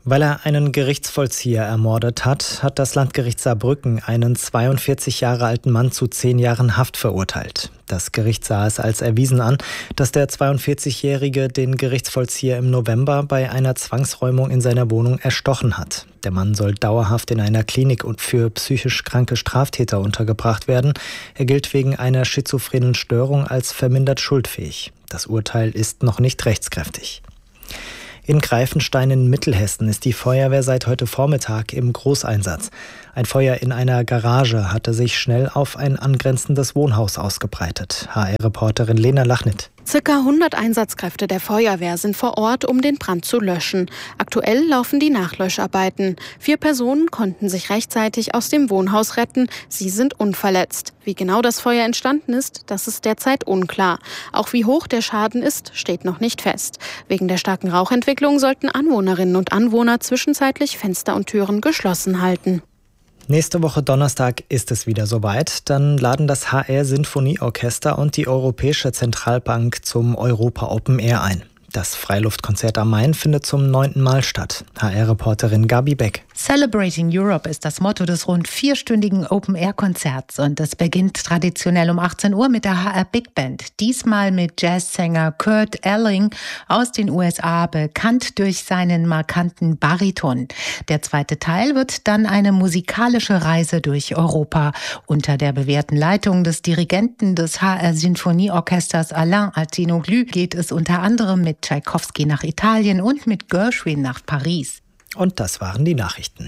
Weil er einen Gerichtsvollzieher ermordet hat, hat das Landgericht Saarbrücken einen zweiundvierzig Jahre alten Mann zu zehn Jahren Haft verurteilt. Das Gericht sah es als erwiesen an, dass der zweiundvierzigjährige den Gerichtsvollzieher im November bei einer Zwangsräumung in seiner Wohnung erstochen hat. Der Mann soll dauerhaft in einer Klinik und für psychisch kranke Straftäter untergebracht werden. Er gilt wegen einer schizophrenen Störung als vermindert schuldfähig. Das Urteil ist noch nicht rechtskräftig. In Greifenstein in Mittelhessen ist die Feuerwehr seit heute Vormittag im Großeinsatz. Ein Feuer in einer Garage hatte sich schnell auf ein angrenzendes Wohnhaus ausgebreitet. H R-Reporterin Lena Lachnit. Circa hundert Einsatzkräfte der Feuerwehr sind vor Ort, um den Brand zu löschen. Aktuell laufen die Nachlöscharbeiten. Vier Personen konnten sich rechtzeitig aus dem Wohnhaus retten. Sie sind unverletzt. Wie genau das Feuer entstanden ist, das ist derzeit unklar. Auch wie hoch der Schaden ist, steht noch nicht fest. Wegen der starken Rauchentwicklung sollten Anwohnerinnen und Anwohner zwischenzeitlich Fenster und Türen geschlossen halten. Nächste Woche Donnerstag ist es wieder soweit. Dann laden das H R-Sinfonieorchester und die Europäische Zentralbank zum Europa Open Air ein. Das Freiluftkonzert am Main findet zum neunten Mal statt. H R-Reporterin Gabi Beck. Celebrating Europe ist das Motto des rund vierstündigen Open-Air-Konzerts und es beginnt traditionell um achtzehn Uhr mit der H R Big Band. Diesmal mit Jazzsänger Kurt Elling aus den U S A, bekannt durch seinen markanten Bariton. Der zweite Teil wird dann eine musikalische Reise durch Europa. Unter der bewährten Leitung des Dirigenten des H R-Sinfonieorchesters Alain Artinoglu geht es unter anderem mit Tschaikowski nach Italien und mit Gershwin nach Paris. Und das waren die Nachrichten.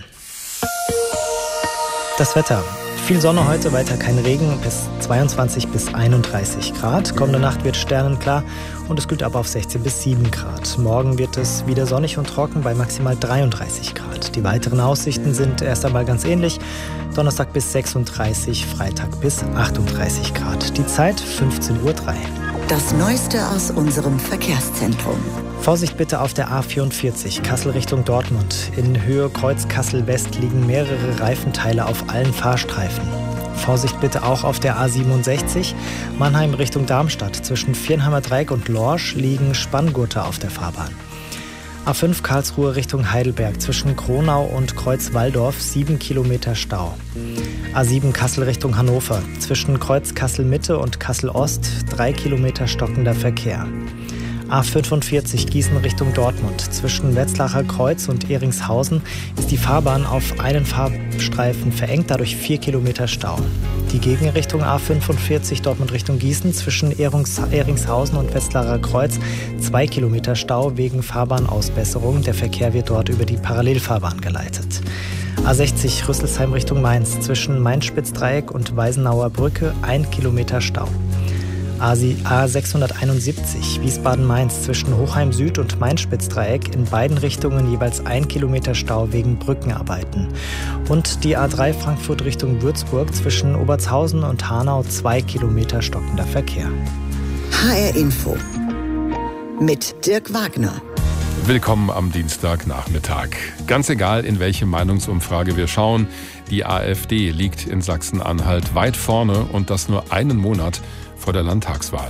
Das Wetter. Viel Sonne heute, weiter kein Regen, bis zweiundzwanzig bis einunddreißig Grad. Kommende Nacht wird sternenklar und es kühlt ab auf sechzehn bis sieben Grad. Morgen wird es wieder sonnig und trocken bei maximal dreiunddreißig Grad. Die weiteren Aussichten sind erst einmal ganz ähnlich. Donnerstag bis sechsunddreißig, Freitag bis achtunddreißig Grad. Die Zeit fünfzehn Uhr drei. Das Neueste aus unserem Verkehrszentrum. Vorsicht bitte auf der A vierundvierzig, Kassel Richtung Dortmund. In Höhe Kreuz Kassel West liegen mehrere Reifenteile auf allen Fahrstreifen. Vorsicht bitte auch auf der A siebenundsechzig, Mannheim Richtung Darmstadt. Zwischen Viernheimer Dreieck und Lorsch liegen Spanngurte auf der Fahrbahn. A fünf Karlsruhe Richtung Heidelberg. Zwischen Kronau und Kreuz Walldorf sieben Kilometer Stau. A sieben Kassel Richtung Hannover. Zwischen Kreuz Kassel Mitte und Kassel Ost drei Kilometer stockender Verkehr. A fünfundvierzig Gießen Richtung Dortmund. Zwischen Wetzlacher Kreuz und Eringshausen ist die Fahrbahn auf einen Fahrstreifen verengt, dadurch vier Kilometer Stau. Die Gegenrichtung A fünfundvierzig Dortmund Richtung Gießen zwischen Eringshausen und Wetzlarer Kreuz zwei Kilometer Stau wegen Fahrbahnausbesserung. Der Verkehr wird dort über die Parallelfahrbahn geleitet. A sechzig Rüsselsheim Richtung Mainz. Zwischen Mainz-Spitzdreieck und Weisenauer Brücke ein Kilometer Stau. A sechshunderteinundsiebzig Wiesbaden-Mainz zwischen Hochheim Süd und Mainz-Spitzdreieck in beiden Richtungen jeweils ein Kilometer Stau wegen Brückenarbeiten. Und die A drei Frankfurt Richtung Würzburg zwischen Obertshausen und Hanau zwei Kilometer stockender Verkehr. H R Info mit Dirk Wagner. Willkommen am Dienstagnachmittag. Ganz egal, in welche Meinungsumfrage wir schauen, die AfD liegt in Sachsen-Anhalt weit vorne und das nur einen Monat vor der Landtagswahl.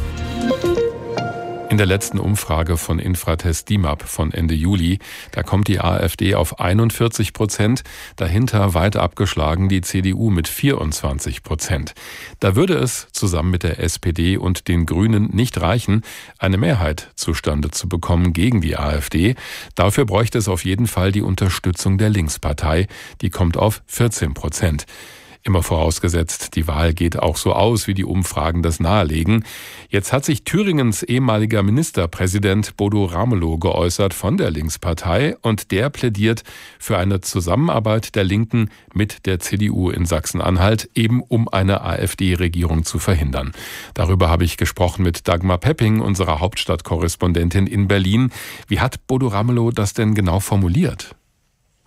In der letzten Umfrage von Infratest D I M A P von Ende Juli, da kommt die AfD auf einundvierzig Prozent, dahinter weit abgeschlagen die C D U mit vierundzwanzig Prozent. Da würde es zusammen mit der S P D und den Grünen nicht reichen, eine Mehrheit zustande zu bekommen gegen die AfD. Dafür bräuchte es auf jeden Fall die Unterstützung der Linkspartei, die kommt auf vierzehn Prozent. Immer vorausgesetzt, die Wahl geht auch so aus, wie die Umfragen das nahelegen. Jetzt hat sich Thüringens ehemaliger Ministerpräsident Bodo Ramelow geäußert von der Linkspartei und der plädiert für eine Zusammenarbeit der Linken mit der C D U in Sachsen-Anhalt, eben um eine AfD-Regierung zu verhindern. Darüber habe ich gesprochen mit Dagmar Pepping, unserer Hauptstadtkorrespondentin in Berlin. Wie hat Bodo Ramelow das denn genau formuliert?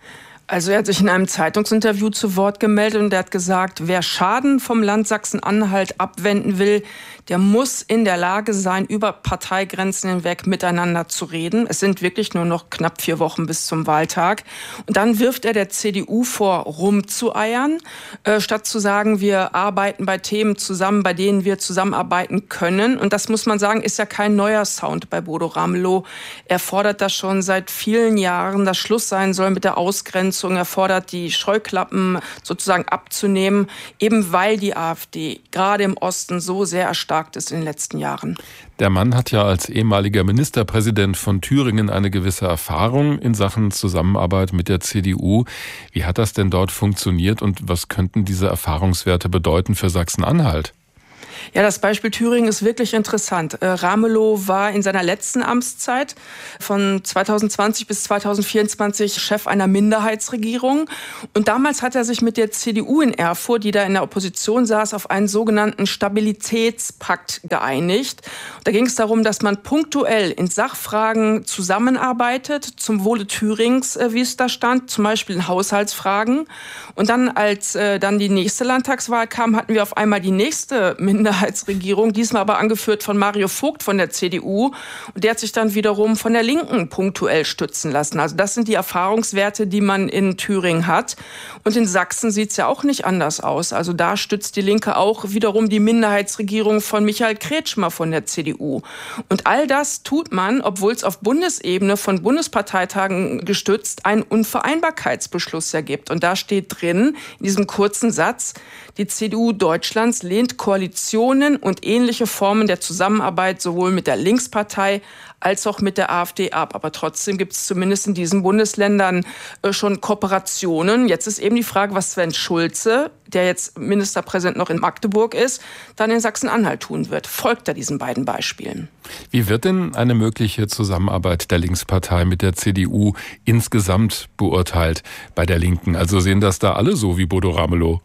Also er hat sich in einem Zeitungsinterview zu Wort gemeldet und er hat gesagt, wer Schaden vom Land Sachsen-Anhalt abwenden will, der muss in der Lage sein, über Parteigrenzen hinweg miteinander zu reden. Es sind wirklich nur noch knapp vier Wochen bis zum Wahltag. Und dann wirft er der C D U vor, rumzueiern, äh, statt zu sagen, wir arbeiten bei Themen zusammen, bei denen wir zusammenarbeiten können. Und das muss man sagen, ist ja kein neuer Sound bei Bodo Ramelow. Er fordert das schon seit vielen Jahren, dass Schluss sein soll mit der Ausgrenzung. Er fordert, die Scheuklappen sozusagen abzunehmen, eben weil die AfD gerade im Osten so sehr erstarkt ist in den letzten Jahren. Der Mann hat ja als ehemaliger Ministerpräsident von Thüringen eine gewisse Erfahrung in Sachen Zusammenarbeit mit der C D U. Wie hat das denn dort funktioniert und was könnten diese Erfahrungswerte bedeuten für Sachsen-Anhalt? Ja, das Beispiel Thüringen ist wirklich interessant. Äh, Ramelow war in seiner letzten Amtszeit von zweitausendzwanzig bis zweitausendvierundzwanzig Chef einer Minderheitsregierung. Und damals hat er sich mit der C D U in Erfurt, die da in der Opposition saß, auf einen sogenannten Stabilitätspakt geeinigt. Da ging es darum, dass man punktuell in Sachfragen zusammenarbeitet, zum Wohle Thürings, äh, wie es da stand, zum Beispiel in Haushaltsfragen. Und dann, als äh, dann die nächste Landtagswahl kam, hatten wir auf einmal die nächste Minderheitsregierung, diesmal aber angeführt von Mario Vogt von der C D U. Und der hat sich dann wiederum von der Linken punktuell stützen lassen. Also das sind die Erfahrungswerte, die man in Thüringen hat. Und in Sachsen sieht es ja auch nicht anders aus. Also da stützt die Linke auch wiederum die Minderheitsregierung von Michael Kretschmer von der C D U. Und all das tut man, obwohl es auf Bundesebene von Bundesparteitagen gestützt einen Unvereinbarkeitsbeschluss ja gibt. Und da steht drin, in diesem kurzen Satz, die C D U Deutschlands lehnt Koalitionen und ähnliche Formen der Zusammenarbeit sowohl mit der Linkspartei als auch mit der AfD ab. Aber trotzdem gibt es zumindest in diesen Bundesländern äh, schon Kooperationen. Jetzt ist eben die Frage, was Sven Schulze, der jetzt Ministerpräsident noch in Magdeburg ist, dann in Sachsen-Anhalt tun wird. Folgt er diesen beiden Beispielen? Wie wird denn eine mögliche Zusammenarbeit der Linkspartei mit der C D U insgesamt beurteilt bei der Linken? Also sehen das da alle so wie Bodo Ramelow?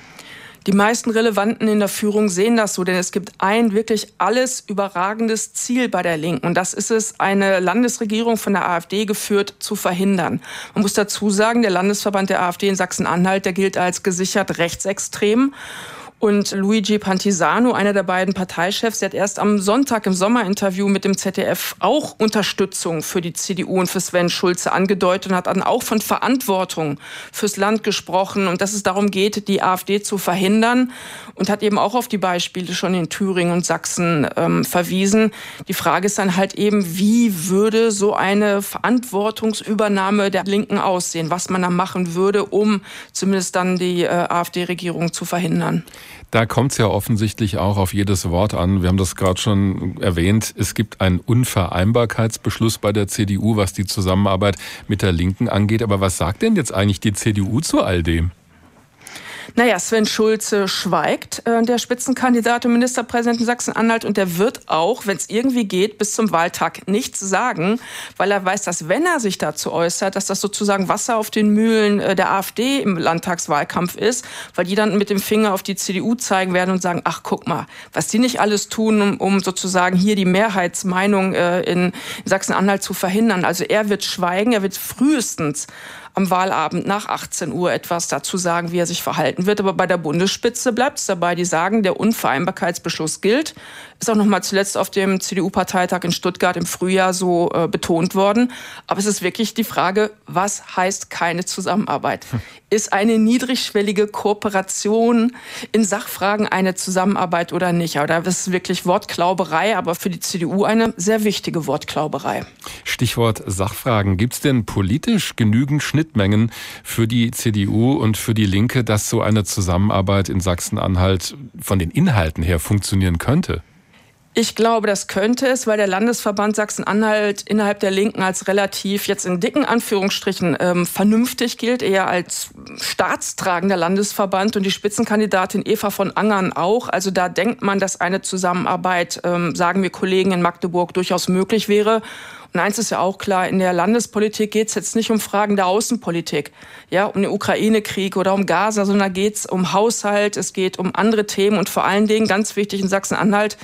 Die meisten Relevanten in der Führung sehen das so, denn es gibt ein wirklich alles überragendes Ziel bei der Linken. Und das ist es, eine Landesregierung von der AfD geführt zu verhindern. Man muss dazu sagen, der Landesverband der AfD in Sachsen-Anhalt, der gilt als gesichert rechtsextrem. Und Luigi Pantisano, einer der beiden Parteichefs, der hat erst am Sonntag im Sommerinterview mit dem Z D F auch Unterstützung für die C D U und für Sven Schulze angedeutet und hat dann auch von Verantwortung fürs Land gesprochen und dass es darum geht, die AfD zu verhindern und hat eben auch auf die Beispiele schon in Thüringen und Sachsen ähm, verwiesen. Die Frage ist dann halt eben, wie würde so eine Verantwortungsübernahme der Linken aussehen, was man da machen würde, um zumindest dann die äh, AfD-Regierung zu verhindern. Da kommt es ja offensichtlich auch auf jedes Wort an. Wir haben das gerade schon erwähnt. Es gibt einen Unvereinbarkeitsbeschluss bei der C D U, was die Zusammenarbeit mit der Linken angeht. Aber was sagt denn jetzt eigentlich die C D U zu all dem? Naja, Sven Schulze schweigt, äh, der Spitzenkandidat und Ministerpräsident in Sachsen-Anhalt. Und der wird auch, wenn es irgendwie geht, bis zum Wahltag nichts sagen, weil er weiß, dass wenn er sich dazu äußert, dass das sozusagen Wasser auf den Mühlen äh, der AfD im Landtagswahlkampf ist, weil die dann mit dem Finger auf die C D U zeigen werden und sagen, ach guck mal, was die nicht alles tun, um, um sozusagen hier die Mehrheitsmeinung äh, in, in Sachsen-Anhalt zu verhindern. Also er wird schweigen, er wird frühestens am Wahlabend nach achtzehn Uhr etwas dazu sagen, wie er sich verhalten wird. Aber bei der Bundesspitze bleibt es dabei. Die sagen, der Unvereinbarkeitsbeschluss gilt. Ist auch noch mal zuletzt auf dem C D U-Parteitag in Stuttgart im Frühjahr so äh, betont worden. Aber es ist wirklich die Frage, was heißt keine Zusammenarbeit? Hm. Ist eine niedrigschwellige Kooperation in Sachfragen eine Zusammenarbeit oder nicht? Aber das ist wirklich Wortklauberei, aber für die C D U eine sehr wichtige Wortklauberei. Stichwort Sachfragen. Gibt es denn politisch genügend Schnittmengen für die C D U und für die Linke, dass so eine Zusammenarbeit in Sachsen-Anhalt von den Inhalten her funktionieren könnte? Ich glaube, das könnte es, weil der Landesverband Sachsen-Anhalt innerhalb der Linken als relativ, jetzt in dicken Anführungsstrichen, ähm, vernünftig gilt, eher als staatstragender Landesverband und die Spitzenkandidatin Eva von Angern auch. Also da denkt man, dass eine Zusammenarbeit, ähm, sagen wir Kollegen in Magdeburg, durchaus möglich wäre. Und eins ist ja auch klar, in der Landespolitik geht es jetzt nicht um Fragen der Außenpolitik, ja, um den Ukraine-Krieg oder um Gaza, sondern da geht es um Haushalt, es geht um andere Themen und vor allen Dingen, ganz wichtig in Sachsen-Anhalt,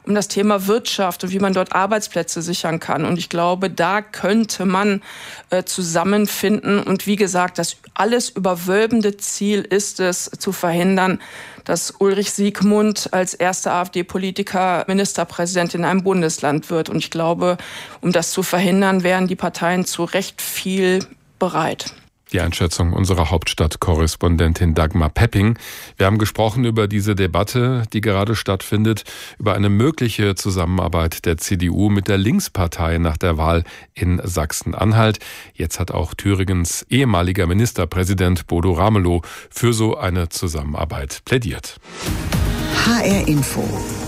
um das Thema Wirtschaft und wie man dort Arbeitsplätze sichern kann. Und ich glaube, da könnte man äh, zusammenfinden. Und wie gesagt, das alles überwölbende Ziel ist es, zu verhindern, dass Ulrich Siegmund als erster AfD-Politiker Ministerpräsident in einem Bundesland wird. Und ich glaube, um das zu verhindern, wären die Parteien zu Recht viel bereit. Die Einschätzung unserer Hauptstadtkorrespondentin Dagmar Pepping. Wir haben gesprochen über diese Debatte, die gerade stattfindet, über eine mögliche Zusammenarbeit der C D U mit der Linkspartei nach der Wahl in Sachsen-Anhalt. Jetzt hat auch Thüringens ehemaliger Ministerpräsident Bodo Ramelow für so eine Zusammenarbeit plädiert. H R Info.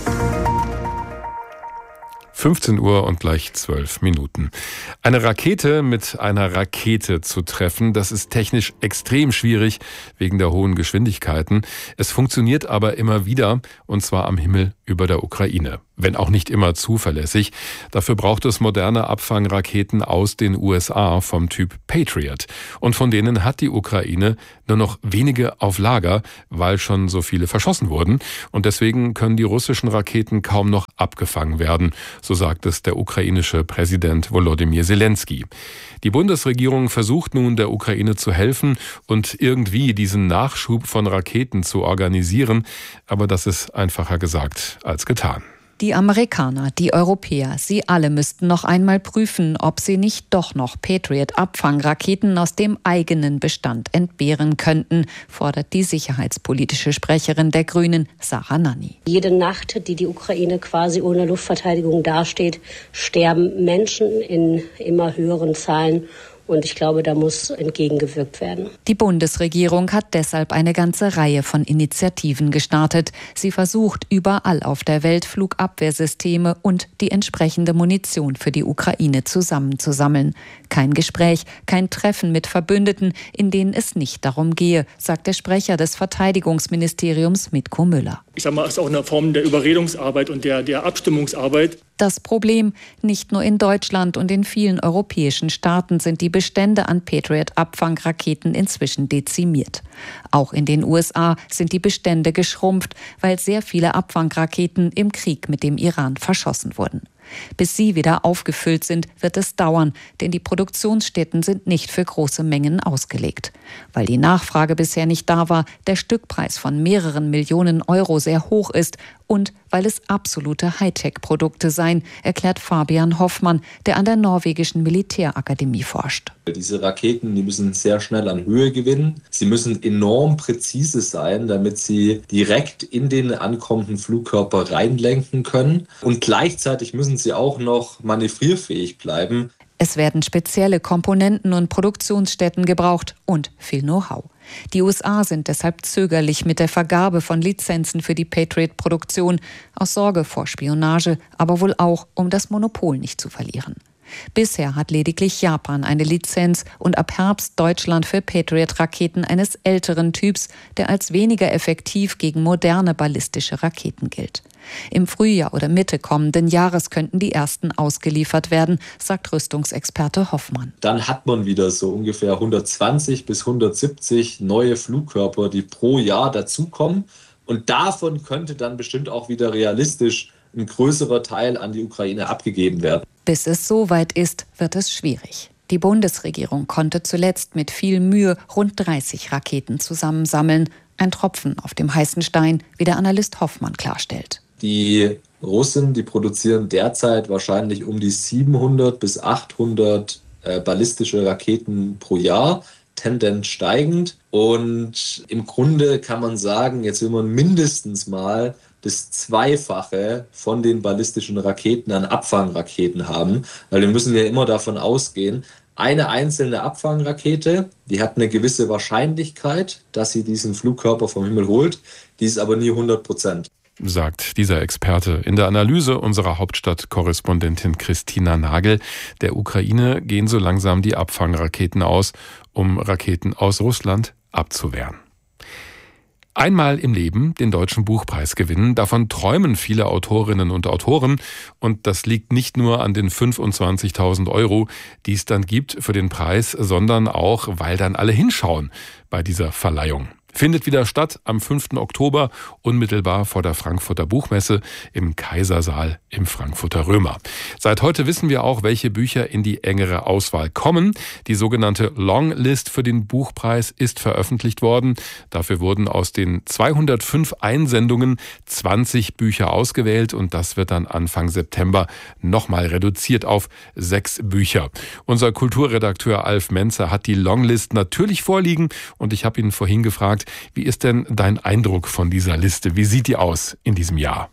fünfzehn Uhr und gleich zwölf Minuten. Eine Rakete mit einer Rakete zu treffen, das ist technisch extrem schwierig wegen der hohen Geschwindigkeiten. Es funktioniert aber immer wieder, und zwar am Himmel über der Ukraine. Wenn auch nicht immer zuverlässig. Dafür braucht es moderne Abfangraketen aus den U S A vom Typ Patriot. Und von denen hat die Ukraine nur noch wenige auf Lager, weil schon so viele verschossen wurden. Und deswegen können die russischen Raketen kaum noch abgefangen werden. So sagt es der ukrainische Präsident Volodymyr Zelensky. Die Bundesregierung versucht nun, der Ukraine zu helfen und irgendwie diesen Nachschub von Raketen zu organisieren. Aber das ist einfacher gesagt als getan. Die Amerikaner, die Europäer, sie alle müssten noch einmal prüfen, ob sie nicht doch noch Patriot-Abfangraketen aus dem eigenen Bestand entbehren könnten, fordert die sicherheitspolitische Sprecherin der Grünen, Sarah Nanni. Jede Nacht, die die Ukraine quasi ohne Luftverteidigung dasteht, sterben Menschen in immer höheren Zahlen. Und ich glaube, da muss entgegengewirkt werden. Die Bundesregierung hat deshalb eine ganze Reihe von Initiativen gestartet. Sie versucht überall auf der Welt Flugabwehrsysteme und die entsprechende Munition für die Ukraine zusammenzusammeln. Kein Gespräch, kein Treffen mit Verbündeten, in denen es nicht darum gehe, sagt der Sprecher des Verteidigungsministeriums Mitko Müller. Ich sage mal, es ist auch eine Form der Überredungsarbeit und der, der Abstimmungsarbeit. Das Problem, nicht nur in Deutschland und in vielen europäischen Staaten sind die Bestände an Patriot-Abfangraketen inzwischen dezimiert. Auch in den U S A sind die Bestände geschrumpft, weil sehr viele Abfangraketen im Krieg mit dem Iran verschossen wurden. Bis sie wieder aufgefüllt sind, wird es dauern, denn die Produktionsstätten sind nicht für große Mengen ausgelegt. Weil die Nachfrage bisher nicht da war, der Stückpreis von mehreren Millionen Euro sehr hoch ist und weil es absolute Hightech-Produkte seien, erklärt Fabian Hoffmann, der an der norwegischen Militärakademie forscht. Diese Raketen, die müssen sehr schnell an Höhe gewinnen. Sie müssen enorm präzise sein, damit sie direkt in den ankommenden Flugkörper reinlenken können. Und gleichzeitig müssen sie auch noch manövrierfähig bleiben. Es werden spezielle Komponenten und Produktionsstätten gebraucht und viel Know-how. Die U S A sind deshalb zögerlich mit der Vergabe von Lizenzen für die Patriot-Produktion, aus Sorge vor Spionage, aber wohl auch, um das Monopol nicht zu verlieren. Bisher hat lediglich Japan eine Lizenz und ab Herbst Deutschland für Patriot-Raketen eines älteren Typs, der als weniger effektiv gegen moderne ballistische Raketen gilt. Im Frühjahr oder Mitte kommenden Jahres könnten die ersten ausgeliefert werden, sagt Rüstungsexperte Hoffmann. Dann hat man wieder so ungefähr hundertzwanzig bis hundertsiebzig neue Flugkörper, die pro Jahr dazukommen. Und davon könnte dann bestimmt auch wieder realistisch ein größerer Teil an die Ukraine abgegeben werden. Bis es soweit ist, wird es schwierig. Die Bundesregierung konnte zuletzt mit viel Mühe rund dreißig Raketen zusammensammeln. Ein Tropfen auf dem heißen Stein, wie der Analyst Hoffmann klarstellt. Die Russen, die produzieren derzeit wahrscheinlich um die siebenhundert bis achthundert äh, ballistische Raketen pro Jahr, Tendenz steigend. Und im Grunde kann man sagen, jetzt will man mindestens mal das Zweifache von den ballistischen Raketen an Abfangraketen haben. Weil wir müssen ja immer davon ausgehen, eine einzelne Abfangrakete, die hat eine gewisse Wahrscheinlichkeit, dass sie diesen Flugkörper vom Himmel holt. Die ist aber nie hundert Prozent. Sagt dieser Experte in der Analyse unserer Hauptstadtkorrespondentin Christina Nagel. Der Ukraine gehen so langsam die Abfangraketen aus, um Raketen aus Russland abzuwehren. Einmal im Leben den Deutschen Buchpreis gewinnen, davon träumen viele Autorinnen und Autoren. Und das liegt nicht nur an den fünfundzwanzigtausend Euro, die es dann gibt für den Preis, sondern auch, weil dann alle hinschauen bei dieser Verleihung. Findet wieder statt am fünften Oktober, unmittelbar vor der Frankfurter Buchmesse im Kaisersaal im Frankfurter Römer. Seit heute wissen wir auch, welche Bücher in die engere Auswahl kommen. Die sogenannte Longlist für den Buchpreis ist veröffentlicht worden. Dafür wurden aus den zweihundertfünf Einsendungen zwanzig Bücher ausgewählt und das wird dann Anfang September nochmal reduziert auf sechs Bücher. Unser Kulturredakteur Alf Menzer hat die Longlist natürlich vorliegen und ich habe ihn vorhin gefragt, wie ist denn dein Eindruck von dieser Liste? Wie sieht die aus in diesem Jahr?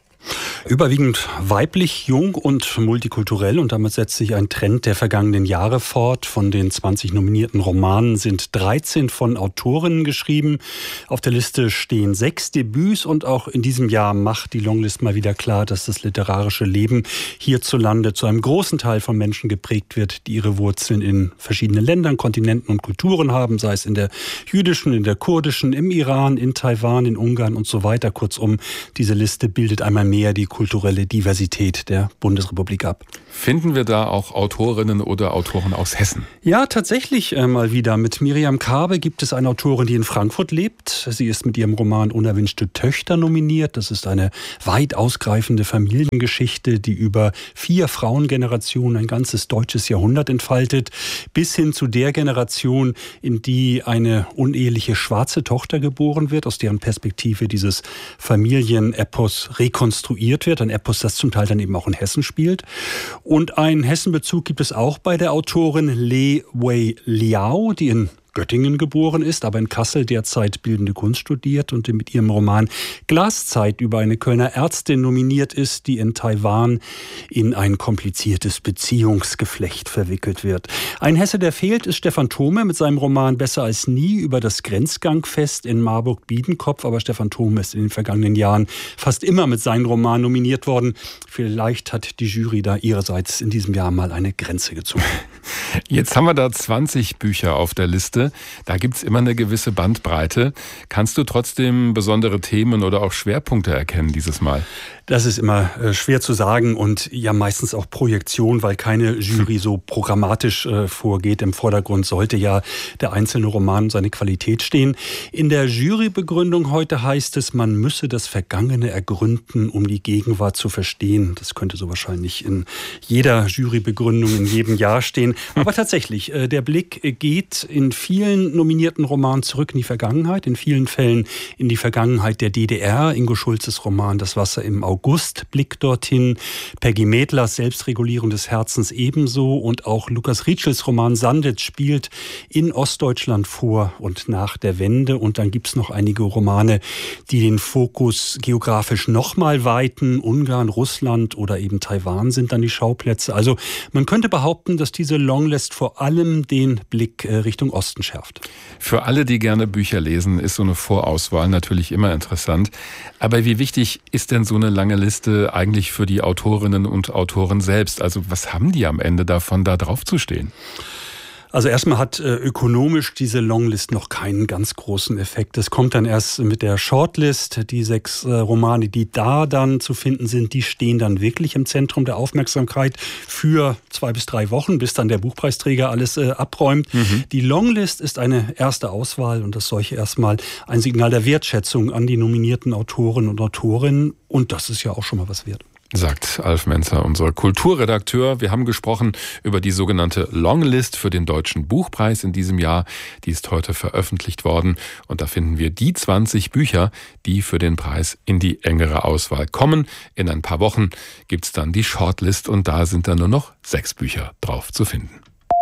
Überwiegend weiblich, jung und multikulturell und damit setzt sich ein Trend der vergangenen Jahre fort. Von den zwanzig nominierten Romanen sind dreizehn von Autorinnen geschrieben. Auf der Liste stehen sechs Debüts und auch in diesem Jahr macht die Longlist mal wieder klar, dass das literarische Leben hierzulande zu einem großen Teil von Menschen geprägt wird, die ihre Wurzeln in verschiedenen Ländern, Kontinenten und Kulturen haben, sei es in der jüdischen, in der kurdischen, im Iran, in Taiwan, in Ungarn und so weiter. Kurzum, diese Liste bildet einmal mehr die kulturelle Diversität der Bundesrepublik ab. Finden wir da auch Autorinnen oder Autoren aus Hessen? Ja, tatsächlich äh, mal wieder. Mit Miriam Kabe gibt es eine Autorin, die in Frankfurt lebt. Sie ist mit ihrem Roman Unerwünschte Töchter nominiert. Das ist eine weit ausgreifende Familiengeschichte, die über vier Frauengenerationen ein ganzes deutsches Jahrhundert entfaltet, bis hin zu der Generation, in die eine uneheliche schwarze Tochter geboren wird, aus deren Perspektive dieses Familienepos rekonstruiert wird. Ein Epos, das zum Teil dann eben auch in Hessen spielt. Und einen Hessenbezug gibt es auch bei der Autorin Le Wei Liao, die in Göttingen geboren ist, aber in Kassel derzeit Bildende Kunst studiert und mit ihrem Roman Glaszeit über eine Kölner Ärztin nominiert ist, die in Taiwan in ein kompliziertes Beziehungsgeflecht verwickelt wird. Ein Hesse, der fehlt, ist Stefan Thome mit seinem Roman Besser als nie über das Grenzgangfest in Marburg-Biedenkopf. Aber Stefan Thome ist in den vergangenen Jahren fast immer mit seinen Romanen nominiert worden. Vielleicht hat die Jury da ihrerseits in diesem Jahr mal eine Grenze gezogen. Jetzt haben wir da zwanzig Bücher auf der Liste. Da gibt es immer eine gewisse Bandbreite. Kannst du trotzdem besondere Themen oder auch Schwerpunkte erkennen dieses Mal? Das ist immer äh, schwer zu sagen und ja meistens auch Projektion, weil keine Jury so programmatisch äh, vorgeht. Im Vordergrund sollte ja der einzelne Roman und seine Qualität stehen. In der Jurybegründung heute heißt es, man müsse das Vergangene ergründen, um die Gegenwart zu verstehen. Das könnte so wahrscheinlich in jeder Jurybegründung in jedem Jahr stehen. Aber tatsächlich, äh, der Blick geht in vielen nominierten Romanen zurück in die Vergangenheit, in vielen Fällen in die Vergangenheit der D D R. Ingo Schulzes Roman Das Wasser im August blickt dorthin, Peggy Medlers Selbstregulierung des Herzens ebenso und auch Lukas Rietschels Roman Sanditz spielt in Ostdeutschland vor und nach der Wende. Und dann gibt es noch einige Romane, die den Fokus geografisch nochmal weiten. Ungarn, Russland oder eben Taiwan sind dann die Schauplätze. Also man könnte behaupten, dass diese Longlist vor allem den Blick Richtung Osten schärft. Für alle, die gerne Bücher lesen, ist so eine Vorauswahl natürlich immer interessant. Aber wie wichtig ist denn so eine lange Liste eigentlich für die Autorinnen und Autoren selbst? Also was haben die am Ende davon, da drauf zu stehen? Also erstmal hat äh, ökonomisch diese Longlist noch keinen ganz großen Effekt. Das kommt dann erst mit der Shortlist. Die sechs äh, Romane, die da dann zu finden sind, die stehen dann wirklich im Zentrum der Aufmerksamkeit für zwei bis drei Wochen, bis dann der Buchpreisträger alles äh, abräumt. Mhm. Die Longlist ist eine erste Auswahl und das solche erstmal ein Signal der Wertschätzung an die nominierten Autoren und Autorinnen. Und das ist ja auch schon mal was wert. Sagt Alf Menzer, unser Kulturredakteur. Wir haben gesprochen über die sogenannte Longlist für den Deutschen Buchpreis in diesem Jahr. Die ist heute veröffentlicht worden und da finden wir die zwanzig Bücher, die für den Preis in die engere Auswahl kommen. In ein paar Wochen gibt's dann die Shortlist und da sind dann nur noch sechs Bücher drauf zu finden.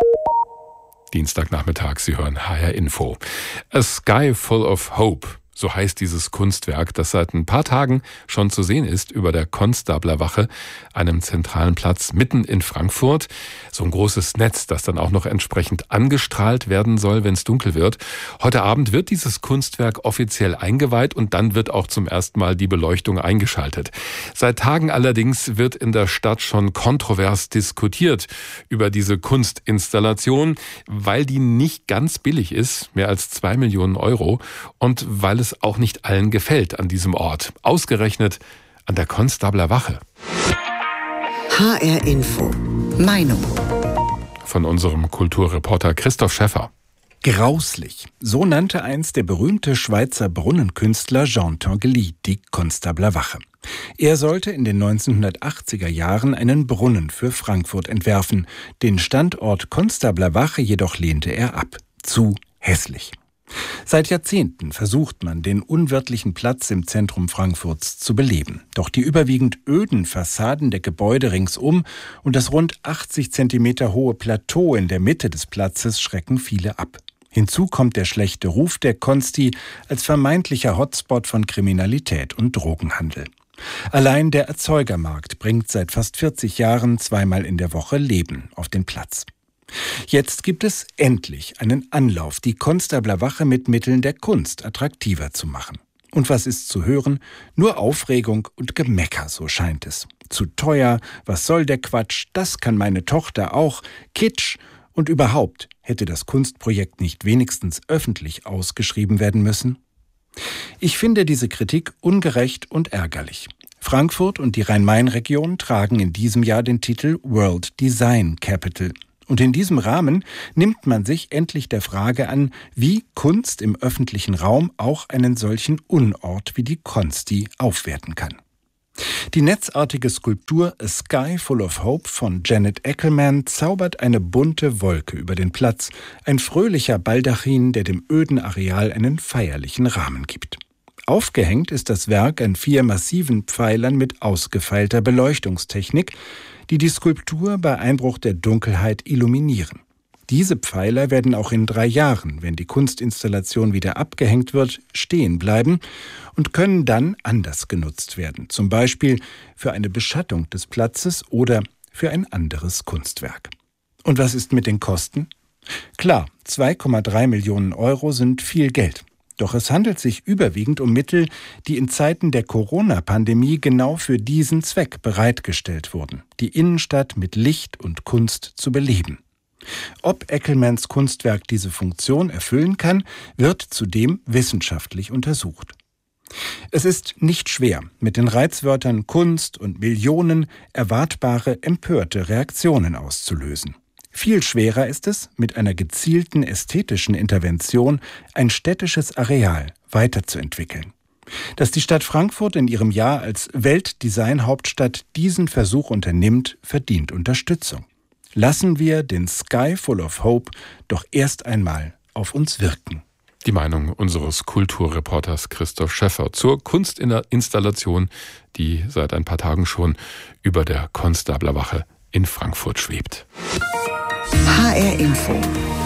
Dienstagnachmittag, Sie hören H R Info. A Sky Full of Hope. So heißt dieses Kunstwerk, das seit ein paar Tagen schon zu sehen ist über der Konstablerwache, einem zentralen Platz mitten in Frankfurt. So ein großes Netz, das dann auch noch entsprechend angestrahlt werden soll, wenn es dunkel wird. Heute Abend wird dieses Kunstwerk offiziell eingeweiht und dann wird auch zum ersten Mal die Beleuchtung eingeschaltet. Seit Tagen allerdings wird in der Stadt schon kontrovers diskutiert über diese Kunstinstallation, weil die nicht ganz billig ist, mehr als zwei Millionen Euro, und weil es auch nicht allen gefällt an diesem Ort. Ausgerechnet an der Konstablerwache. H R Info. Meinung. Von unserem Kulturreporter Christoph Schäffer. Grauslich, so nannte einst der berühmte Schweizer Brunnenkünstler Jean Tinguely die Konstabler Wache. Er sollte in den neunzehnhundertachtziger Jahren einen Brunnen für Frankfurt entwerfen. Den Standort Konstabler Wache jedoch lehnte er ab. Zu hässlich. Seit Jahrzehnten versucht man, den unwirtlichen Platz im Zentrum Frankfurts zu beleben. Doch die überwiegend öden Fassaden der Gebäude ringsum und das rund achtzig Zentimeter hohe Plateau in der Mitte des Platzes schrecken viele ab. Hinzu kommt der schlechte Ruf der Konsti als vermeintlicher Hotspot von Kriminalität und Drogenhandel. Allein der Erzeugermarkt bringt seit fast vierzig Jahren zweimal in der Woche Leben auf den Platz. Jetzt gibt es endlich einen Anlauf, die Konstabler Wache mit Mitteln der Kunst attraktiver zu machen. Und was ist zu hören? Nur Aufregung und Gemecker, so scheint es. Zu teuer, was soll der Quatsch, das kann meine Tochter auch, Kitsch. Und überhaupt, hätte das Kunstprojekt nicht wenigstens öffentlich ausgeschrieben werden müssen? Ich finde diese Kritik ungerecht und ärgerlich. Frankfurt und die Rhein-Main-Region tragen in diesem Jahr den Titel World Design Capital. Und in diesem Rahmen nimmt man sich endlich der Frage an, wie Kunst im öffentlichen Raum auch einen solchen Unort wie die Konsti aufwerten kann. Die netzartige Skulptur A Sky Full of Hope von Janet Eckelman zaubert eine bunte Wolke über den Platz, ein fröhlicher Baldachin, der dem öden Areal einen feierlichen Rahmen gibt. Aufgehängt ist das Werk an vier massiven Pfeilern mit ausgefeilter Beleuchtungstechnik, die die Skulptur bei Einbruch der Dunkelheit illuminieren. Diese Pfeiler werden auch in drei Jahren, wenn die Kunstinstallation wieder abgehängt wird, stehen bleiben und können dann anders genutzt werden, zum Beispiel für eine Beschattung des Platzes oder für ein anderes Kunstwerk. Und was ist mit den Kosten? Klar, zwei Komma drei Millionen Euro sind viel Geld. Doch es handelt sich überwiegend um Mittel, die in Zeiten der Corona-Pandemie genau für diesen Zweck bereitgestellt wurden, die Innenstadt mit Licht und Kunst zu beleben. Ob Eckelmans Kunstwerk diese Funktion erfüllen kann, wird zudem wissenschaftlich untersucht. Es ist nicht schwer, mit den Reizwörtern Kunst und Millionen erwartbare, empörte Reaktionen auszulösen. Viel schwerer ist es, mit einer gezielten ästhetischen Intervention ein städtisches Areal weiterzuentwickeln. Dass die Stadt Frankfurt in ihrem Jahr als Weltdesign-Hauptstadt diesen Versuch unternimmt, verdient Unterstützung. Lassen wir den Sky Full of Hope doch erst einmal auf uns wirken. Die Meinung unseres Kulturreporters Christoph Schäffer zur Kunstinstallation, die seit ein paar Tagen schon über der Konstabler Wache in Frankfurt schwebt. H R Info.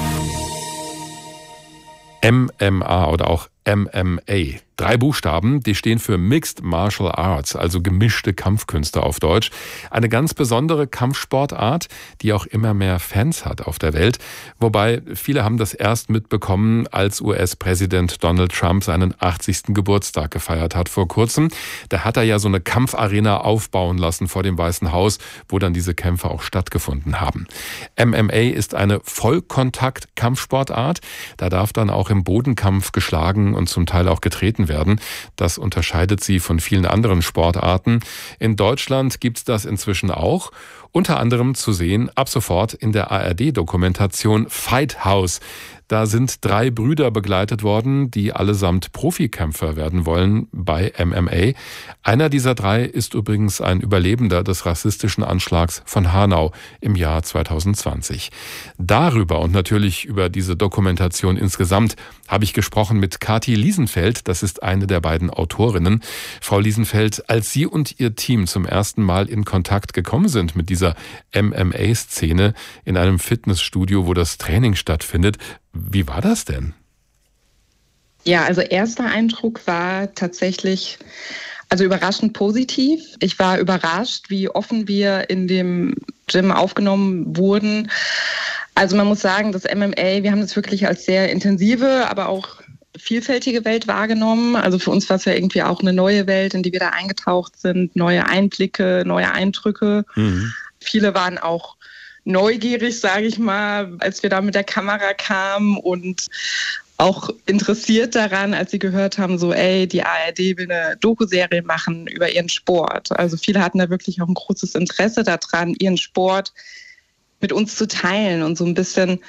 M M A oder auch M M A. Drei Buchstaben, die stehen für Mixed Martial Arts, also gemischte Kampfkünste auf Deutsch. Eine ganz besondere Kampfsportart, die auch immer mehr Fans hat auf der Welt. Wobei viele haben das erst mitbekommen, als U S-Präsident Donald Trump seinen achtzigsten Geburtstag gefeiert hat vor kurzem. Da hat er ja so eine Kampfarena aufbauen lassen vor dem Weißen Haus, wo dann diese Kämpfe auch stattgefunden haben. M M A ist eine Vollkontakt-Kampfsportart. Da darf dann auch im Bodenkampf geschlagen und zum Teil auch getreten werden. Das unterscheidet sie von vielen anderen Sportarten. In Deutschland gibt es das inzwischen auch. Unter anderem zu sehen ab sofort in der A R D-Dokumentation Fight House. Da sind drei Brüder begleitet worden, die allesamt Profikämpfer werden wollen bei M M A. Einer dieser drei ist übrigens ein Überlebender des rassistischen Anschlags von Hanau im Jahr zwanzig zwanzig. Darüber und natürlich über diese Dokumentation insgesamt habe ich gesprochen mit Kathi Liesenfeld. Das ist eine der beiden Autorinnen. Frau Liesenfeld, als Sie und Ihr Team zum ersten Mal in Kontakt gekommen sind mit dieser M M A-Szene in einem Fitnessstudio, wo das Training stattfindet, wie war das denn? Ja, also erster Eindruck war tatsächlich also überraschend positiv. Ich war überrascht, wie offen wir in dem Gym aufgenommen wurden. Also man muss sagen, das M M A, wir haben das wirklich als sehr intensive, aber auch vielfältige Welt wahrgenommen. Also für uns war es ja irgendwie auch eine neue Welt, in die wir da eingetaucht sind, neue Einblicke, neue Eindrücke. Mhm. Viele waren auch neugierig, sage ich mal, als wir da mit der Kamera kamen und auch interessiert daran, als sie gehört haben, so ey, die A R D will eine Doku-Serie machen über ihren Sport. Also viele hatten da wirklich auch ein großes Interesse daran, ihren Sport mit uns zu teilen und so ein bisschen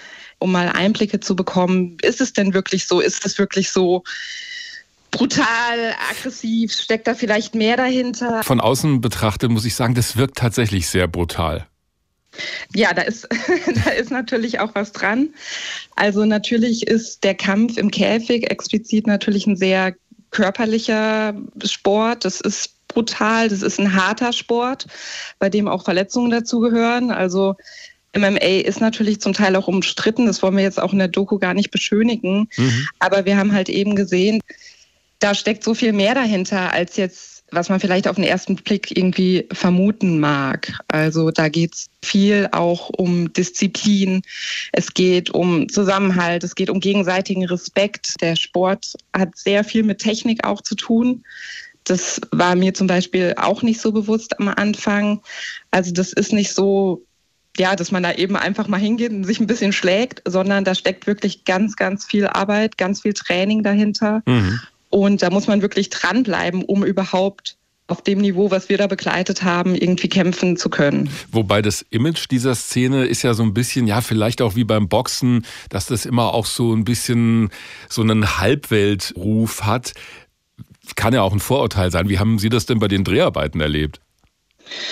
um mal Einblicke zu bekommen. Ist es denn wirklich so? Ist es wirklich so brutal, aggressiv? Steckt da vielleicht mehr dahinter? Von außen betrachtet muss ich sagen, das wirkt tatsächlich sehr brutal. Ja, da ist, da ist natürlich auch was dran. Also natürlich ist der Kampf im Käfig explizit natürlich ein sehr körperlicher Sport. Das ist brutal, das ist ein harter Sport, bei dem auch Verletzungen dazugehören. Also M M A ist natürlich zum Teil auch umstritten, das wollen wir jetzt auch in der Doku gar nicht beschönigen. Mhm. Aber wir haben halt eben gesehen, da steckt so viel mehr dahinter, als jetzt, was man vielleicht auf den ersten Blick irgendwie vermuten mag. Also da geht es viel auch um Disziplin, es geht um Zusammenhalt, es geht um gegenseitigen Respekt. Der Sport hat sehr viel mit Technik auch zu tun. Das war mir zum Beispiel auch nicht so bewusst am Anfang. Also das ist nicht so, ja, dass man da eben einfach mal hingeht und sich ein bisschen schlägt, sondern da steckt wirklich ganz, ganz viel Arbeit, ganz viel Training dahinter. Mhm. Und da muss man wirklich dranbleiben, um überhaupt auf dem Niveau, was wir da begleitet haben, irgendwie kämpfen zu können. Wobei das Image dieser Szene ist ja so ein bisschen, ja, vielleicht auch wie beim Boxen, dass das immer auch so ein bisschen so einen Halbweltruf hat. Kann ja auch ein Vorurteil sein. Wie haben Sie das denn bei den Dreharbeiten erlebt?